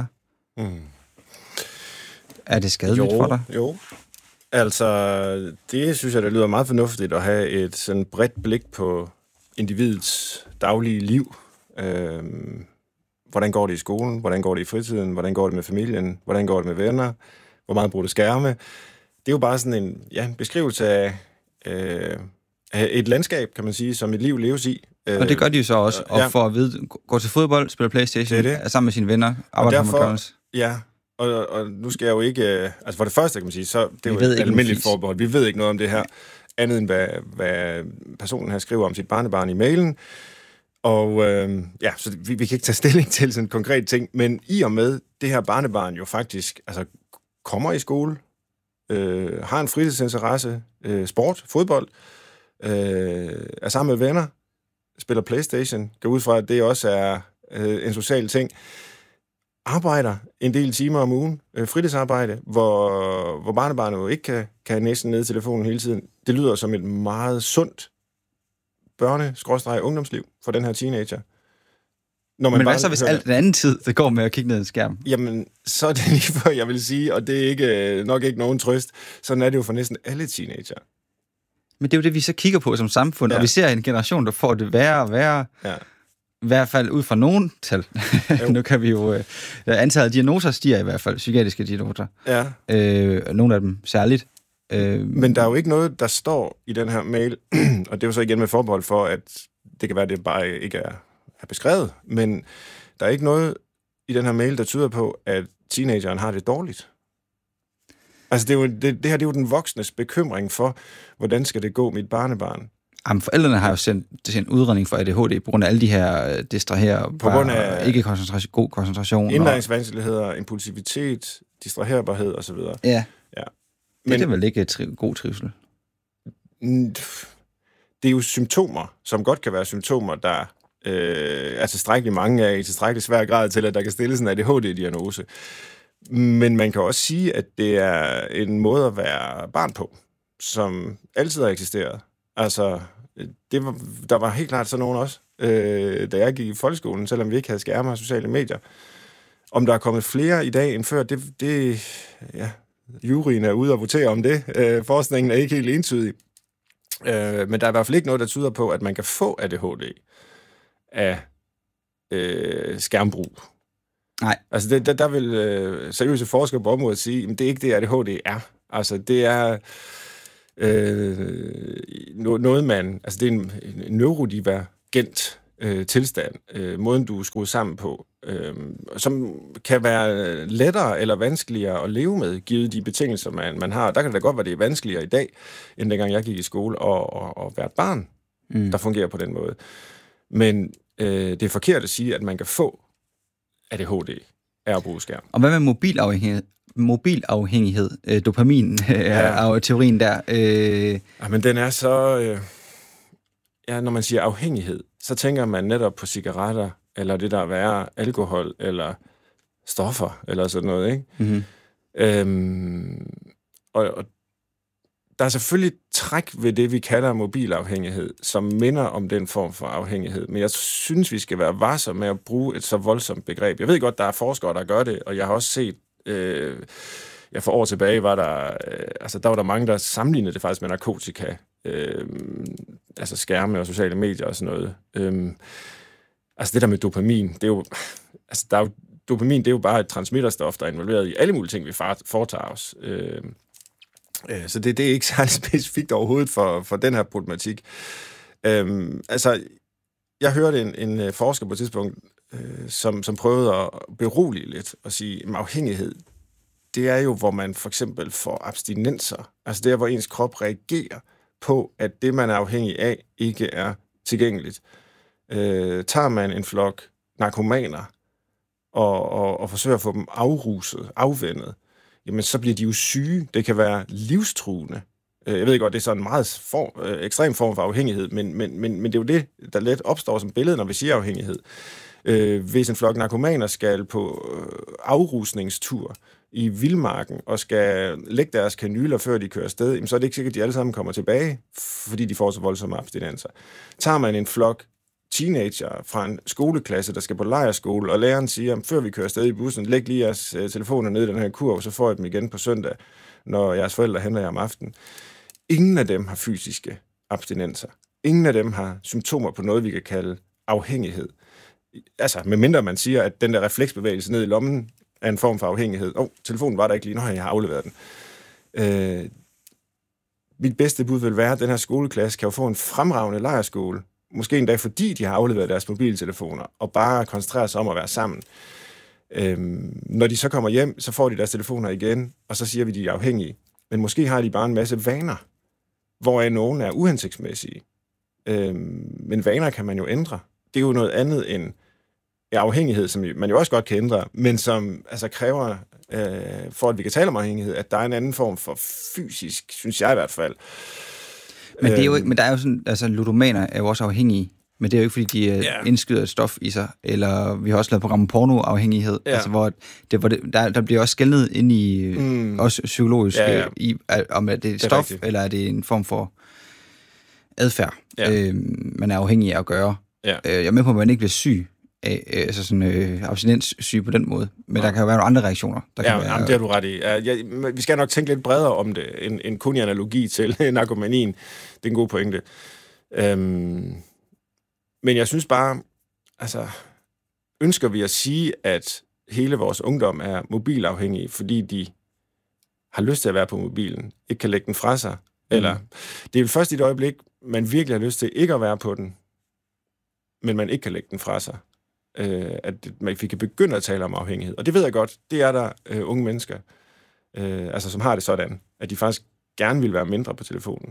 Er det skadeligt for dig? Jo. Altså, det synes jeg, det lyder meget fornuftigt at have et sådan bredt blik på individets daglige liv. Hvordan går det i skolen? Hvordan går det i fritiden? Hvordan går det med familien? Hvordan går det med venner? Hvor meget bruger du skærme? Det er jo bare sådan en beskrivelse af et landskab, kan man sige, som et liv leves i. Og det gør de jo så også, og for at vide, gå til fodbold, spille PlayStation, er sammen med sine venner, arbejder på McDonald's. Ja, og nu skal jeg jo ikke... altså for det første, kan man sige, så det er jo et almindeligt forbehold. Vi ved ikke noget om det her, andet end hvad personen her skriver om sit barnebarn i mailen. Og så vi kan ikke tage stilling til sådan en konkret ting, men i og med det her barnebarn jo faktisk kommer i skole, har en fritidsinteresse, sport, fodbold, er sammen med venner, spiller PlayStation, går ud fra, at det også er en social ting, arbejder en del timer om ugen, fritidsarbejde, hvor barnebarnet jo ikke kan have næsten ned i telefonen hele tiden. Det lyder som et meget sundt børne-ungdomsliv for den her teenager. Men hvad så, hvis alt den anden tid, det går med at kigge ned i en skærm? Jamen, så er det lige før, jeg vil sige, og det er ikke, nok ikke nogen trøst. Sådan er det jo for næsten alle teenager. Men det er jo det, vi så kigger på som samfund, og vi ser en generation, der får det værre og værre. Ja. I hvert fald ud fra nogen tal. Nu kan vi jo... antallet af diagnoser stiger i hvert fald, psykiatriske diagnoser. Ja. Nogle af dem særligt. Men der er jo ikke noget, der står i den her mail, og det er jo så igen med forbehold for, at det kan være, at det bare ikke er beskrevet, men der er ikke noget i den her mail, der tyder på, at teenageren har det dårligt. Altså, det her det er jo den voksnes bekymring for, hvordan skal det gå mit barnebarn. Jamen, forældrene har jo sendt en udredning for ADHD på grund af alle de her distraherer, på grund af ikke god koncentration. Indlæringsvanskeligheder, impulsivitet, distraherbarhed osv. Ja. Men det er vel ikke god trivsel? Det er jo symptomer, som godt kan være symptomer, der er tilstrækkeligt mange af i tilstrækkeligt svær grad til, at der kan stilles en ADHD-diagnose. Men man kan også sige, at det er en måde at være barn på, som altid har eksisteret. Altså, der var helt klart sådan nogen også, da jeg gik i folkeskolen, selvom vi ikke havde skærme og sociale medier. Om der er kommet flere i dag end før, juryen er ude og votere om det. Forskningen er ikke helt entydig. Men der er i hvert fald ikke noget, der tyder på, at man kan få ADHD af skærmbrug. Nej. Altså, der vil seriøse forskere på området sige, at det er ikke det, ADHD er. Altså, det er noget, man... Altså, det er en neurodivergent tilstand, måden du er skruet sammen på, som kan være lettere eller vanskeligere at leve med, givet de betingelser, man har. Der kan det da godt være, det er vanskeligere i dag, end dengang jeg gik i skole, og være et barn, der fungerer på den måde. Men det er forkert at sige, at man kan få ADHD af at bruge skærm. Og hvad med mobilafhængighed? Dopamin er teorien der. Men den er så... når man siger afhængighed, så tænker man netop på cigaretter, eller det der er værre, alkohol, eller stoffer, eller sådan noget, ikke? Mm-hmm. Og der er selvfølgelig træk ved det, vi kalder mobilafhængighed, som minder om den form for afhængighed. Men jeg synes, vi skal være varsomme med at bruge et så voldsomt begreb. Jeg ved godt, der er forskere, der gør det, og jeg har også set... for år tilbage var der... der var der mange, der sammenlignede det faktisk med narkotika. Altså skærme og sociale medier og sådan noget. Det der med dopamin, det er jo... dopamin, det er jo bare et transmitterstof, der er involveret i alle mulige ting, vi foretager os. Så det er ikke særlig specifikt overhovedet for den her problematik. Jeg hørte en forsker på et tidspunkt, som prøvede at berolige lidt og sige, at afhængighed, det er jo, hvor man for eksempel får abstinenser. Altså det er, hvor ens krop reagerer på, at det, man er afhængig af, ikke er tilgængeligt. Tager man en flok narkomaner og forsøger at få dem afruset, afvænnet, jamen så bliver de jo syge. Det kan være livstruende. Jeg ved godt, det er sådan en meget ekstrem form for afhængighed, men det er jo det, der let opstår som billede, når vi siger afhængighed. Hvis en flok narkomaner skal på afrusningstur i vildmarken og skal lægge deres kanyler, før de kører afsted, jamen, så er det ikke sikkert, at de alle sammen kommer tilbage, fordi de får så voldsomme abstinenser. Tager man en flok teenager fra en skoleklasse, der skal på lejrskole, og læreren siger, før vi kører afsted i bussen, læg lige jeres telefoner ned i den her kurv, så får jeg dem igen på søndag, når jeres forældre henter jer om aftenen. Ingen af dem har fysiske abstinenser. Ingen af dem har symptomer på noget, vi kan kalde afhængighed. Altså, medmindre man siger, at den der refleksbevægelse ned i lommen er en form for afhængighed. Telefonen var der ikke lige, når jeg har afleveret den. Mit bedste bud vil være, at den her skoleklasse kan jo få en fremragende lejrskole. Måske endda fordi de har afleveret deres mobiltelefoner, og bare koncentrere sig om at være sammen. Når de så kommer hjem, så får de deres telefoner igen, og så siger vi, at de er afhængige. Men måske har de bare en masse vaner, hvoraf nogle er uhensigtsmæssige. Men vaner kan man jo ændre. Det er jo noget andet end afhængighed, som man jo også godt kan ændre, men som kræver, for at vi kan tale om afhængighed, at der er en anden form for fysisk, synes jeg i hvert fald. Men, det er jo, men der er jo sådan, ludomaner er jo også afhængige, men det er jo ikke, fordi de indskyder et stof i sig, eller vi har også lavet program om pornoafhængighed, hvor der bliver også skelnet ind i, også psykologisk, i, om det er et stof, eller er det en form for adfærd, man er afhængig af at gøre. Jeg er med på, at man ikke bliver syg, abstinenssyge på den måde. Men der kan jo være nogle andre reaktioner. Det har du ret i. Vi skal nok tænke lidt bredere om det, end kun i analogi til narkomanien. Det er en god pointe. Men jeg synes bare, ønsker vi at sige, at hele vores ungdom er mobilafhængige, fordi de har lyst til at være på mobilen, ikke kan lægge den fra sig, eller det er jo først i et øjeblik, man virkelig har lyst til ikke at være på den, men man ikke kan lægge den fra sig. At vi kan begynde at tale om afhængighed. Og det ved jeg godt, det er der unge mennesker, som har det sådan, at de faktisk gerne vil være mindre på telefonen.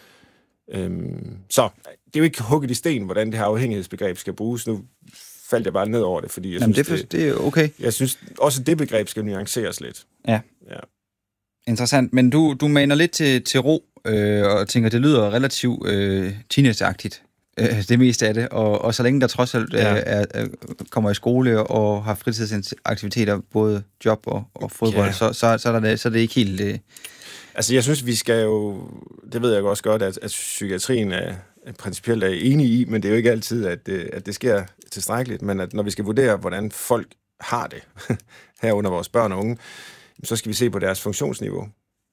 Så det er jo ikke hugget i sten, hvordan det her afhængighedsbegreb skal bruges. Nu faldt jeg bare ned over det, fordi jeg synes, det er okay. Jeg synes også, det begreb skal nuanceres lidt. Ja. Interessant. Men du maner lidt til ro, og tænker, det lyder relativt teenageagtigt. Det meste af det, og så længe der trods alt kommer i skole og har fritidsaktiviteter, både job og fodbold, så er det ikke helt... Jeg synes, vi skal jo... Det ved jeg også godt, at psykiatrien er principielt enig i, men det er jo ikke altid, at det sker tilstrækkeligt, men at når vi skal vurdere, hvordan folk har det, herunder vores børn og unge, så skal vi se på deres funktionsniveau.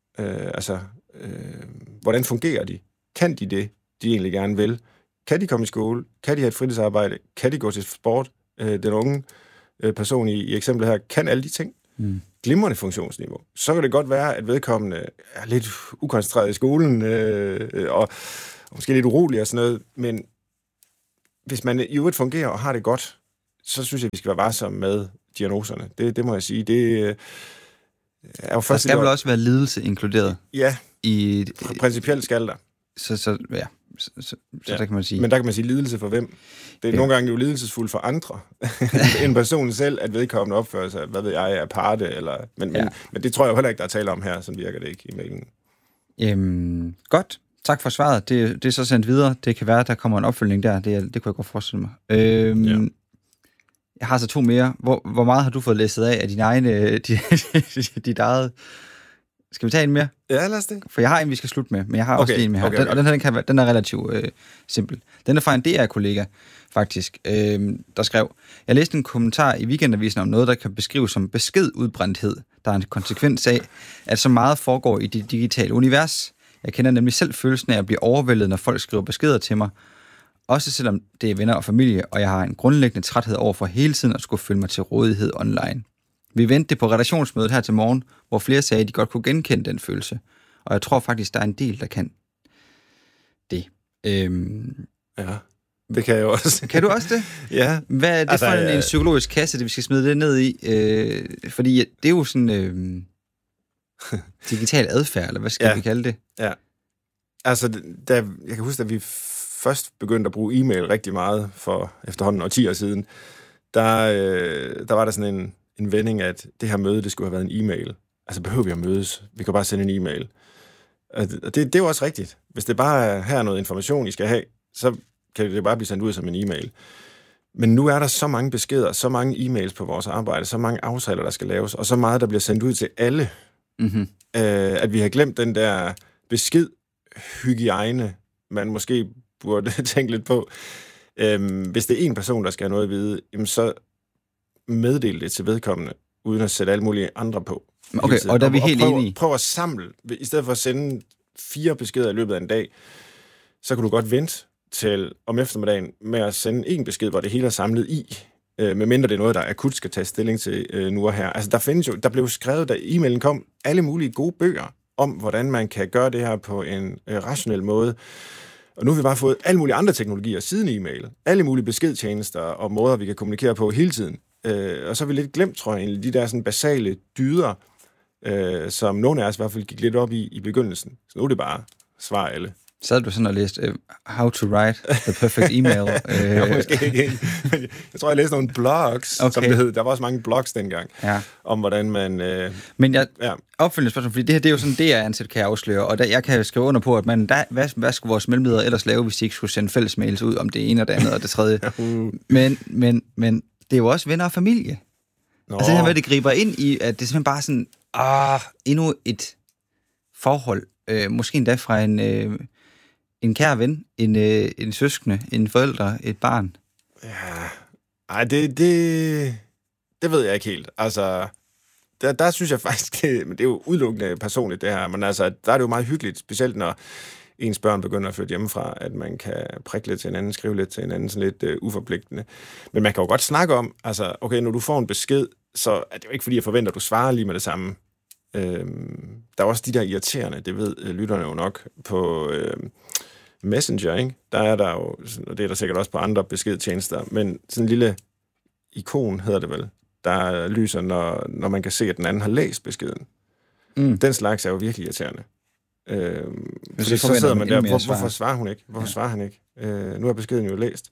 Hvordan fungerer de? Kan de det, de egentlig gerne vil? Kan de komme i skole? Kan de have et fritidsarbejde? Kan de gå til sport? Den unge person i eksemplet her kan alle de ting. Glimrende funktionsniveau. Så kan det godt være, at vedkommende er lidt ukoncentreret i skolen, og måske lidt urolig og sådan noget, men hvis man i øvrigt fungerer og har det godt, så synes jeg, at vi skal være varsomme med diagnoserne. Det må jeg sige. Det er jo først... Der skal vel også være lidelse inkluderet? Ja, principielt skal der. Så kan man sige... Men der kan man sige lidelse for hvem? Det er nogle gange jo lidelsesfuldt for andre, end personen selv, at vedkommende opfører sig, hvad ved jeg, er parte, eller... Men det tror jeg jo heller ikke, der er tale om her, sådan virker det ikke i mailen. Godt. Tak for svaret. Det er så sendt videre. Det kan være, at der kommer en opfølgning der. Det kunne jeg godt forestille mig. Jeg har så 2 mere. Hvor meget har du fået læsset af din egen... dit eget... Skal vi tage en mere? Ja, lad os det. For jeg har en, vi skal slutte med, men jeg har også en med her. Okay. Og den er relativt simpel. Den er fra en DR-kollega, faktisk, der skrev: Jeg læste en kommentar i Weekendavisen om noget, der kan beskrives som beskedudbrændthed. Der er en konsekvens af, at så meget foregår i det digitale univers. Jeg kender nemlig selv følelsen af at blive overvældet, når folk skriver beskeder til mig. Også selvom det er venner og familie, og jeg har en grundlæggende træthed over for hele tiden at skulle føle mig til rådighed online. Vi vendte på redaktionsmødet her til morgen, hvor flere sagde, at de godt kunne genkende den følelse. Og jeg tror faktisk, der er en del, der kan det. Ja, det kan jeg jo også. Kan du også det? Ja. Hvad er det for en psykologisk kasse, det vi skal smide det ned i? Fordi det er jo sådan digital adfærd, eller hvad skal vi kalde det? Ja. Altså, jeg kan huske, at vi først begyndte at bruge e-mail rigtig meget for efterhånden årtier siden. Der var der sådan en vending, at det her møde, det skulle have været en e-mail. Altså, behøver vi at mødes? Vi kan bare sende en e-mail. Og det er jo også rigtigt. Hvis det bare er her noget information, I skal have, så kan det bare blive sendt ud som en e-mail. Men nu er der så mange beskeder, så mange e-mails på vores arbejde, så mange aftaler, der skal laves, og så meget, der bliver sendt ud til alle, at vi har glemt den der beskedhygiejne, man måske burde tænke lidt på. Hvis det er en person, der skal have noget at vide, så meddel det til vedkommende, uden at sætte alle mulige andre på. Okay, og der er vi helt enige. Prøv at samle. I stedet for at sende 4 beskeder i løbet af en dag, så kan du godt vente til om eftermiddagen med at sende en besked, hvor det hele er samlet i, medmindre det er noget, der akut skal tage stilling til nu og her. Altså, der blev skrevet, da e-mailen kom, alle mulige gode bøger om, hvordan man kan gøre det her på en rationel måde. Og nu har vi bare fået alle mulige andre teknologier siden e-mail. Alle mulige beskedtjenester og måder, vi kan kommunikere på hele tiden. Og så har vi lidt glemt, tror jeg, de der sådan basale dyder, som nogle af os i hvert fald gik lidt op i begyndelsen. Så nu er det bare svar alle. Så havde du sådan og læst How to Write the Perfect Email. Måske ikke. Jeg tror, jeg læste nogle blogs, som det hed. Der var også mange blogs dengang, om hvordan man... Men opfølgende spørgsmål, fordi det her, det er jo sådan, det er ansat, kan jeg afsløre, og jeg kan skrive under på, at hvad skulle vores mellemledere ellers lave, hvis de ikke skulle sende fælles mails ud om det ene og det andet og det tredje. Men det er jo også venner og familie. Altså det her med, at det griber ind i, at det er simpelthen bare sådan, endnu et forhold, måske endda fra en kær ven, en søskende, en forældre, et barn. Ja, ej, det ved jeg ikke helt. Altså, der synes jeg faktisk, men det er jo udelukkende personligt det her, men altså, der er det jo meget hyggeligt, specielt når ens børn begynder at flytte hjemmefra, at man kan prikke lidt til hinanden, skrive lidt til hinanden, sådan lidt uforpligtende. Men man kan jo godt snakke om, altså, okay, når du får en besked, så er det jo ikke fordi, jeg forventer, at du svarer lige med det samme. Der er også de der irriterende, det ved lytterne jo nok, på Messenger, ikke? Der er der jo, og det er der sikkert også på andre beskedtjenester, men sådan en lille ikon, hedder det vel, der lyser, når man kan se, at den anden har læst beskeden. Den slags er jo virkelig irriterende. Så sidder man der, hvorfor svarer hun ikke? Hvorfor svarer han ikke? Nu er beskeden jo læst.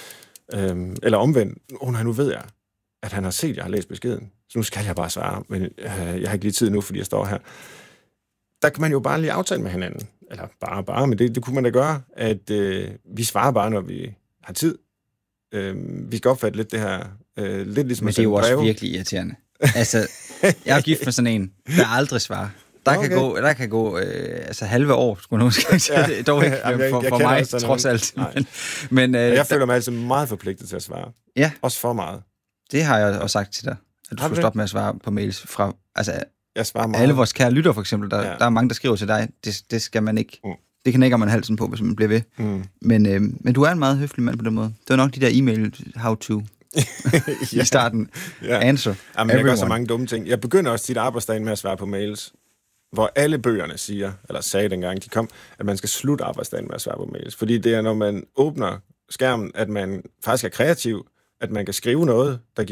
Eller omvendt, nu ved jeg, at han har set, at jeg har læst beskeden. Så nu skal jeg bare svare, men jeg har ikke lige tid nu, fordi jeg står her. Der kan man jo bare lige aftale med hinanden. Eller bare, men det kunne man da gøre, at vi svarer bare, når vi har tid. Vi skal opfatte lidt det her, lidt ligesom. Men det er jo også virkelig irriterende. Altså, jeg er gift med sådan en, der aldrig svarer. Der kan gå altså halve år, skulle nogen sige. Dog ikke for mig, trods alt. Men jeg føler mig altså meget forpligtet til at svare. Ja. Også for meget. Det har jeg også sagt til dig, at du skulle stoppe med at svare på mails fra, altså Jeg svarer meget. Alle vores kære lytter, for eksempel, der er mange, der skriver til dig, det skal man ikke. Det knækker man halsen på, hvis man bliver ved. Men du er en meget høflig mand på den måde. Det var nok de der e-mail how-to i starten. Answer. Jamen, jeg gør så mange dumme ting. Jeg begynder også tit arbejdsdagen med at svare på mails, hvor alle bøgerne sagde dengang de kom, at man skal slutte arbejdsdagen med at svare på mails. Fordi det er, når man åbner skærmen, at man faktisk er kreativ, at man kan skrive noget, der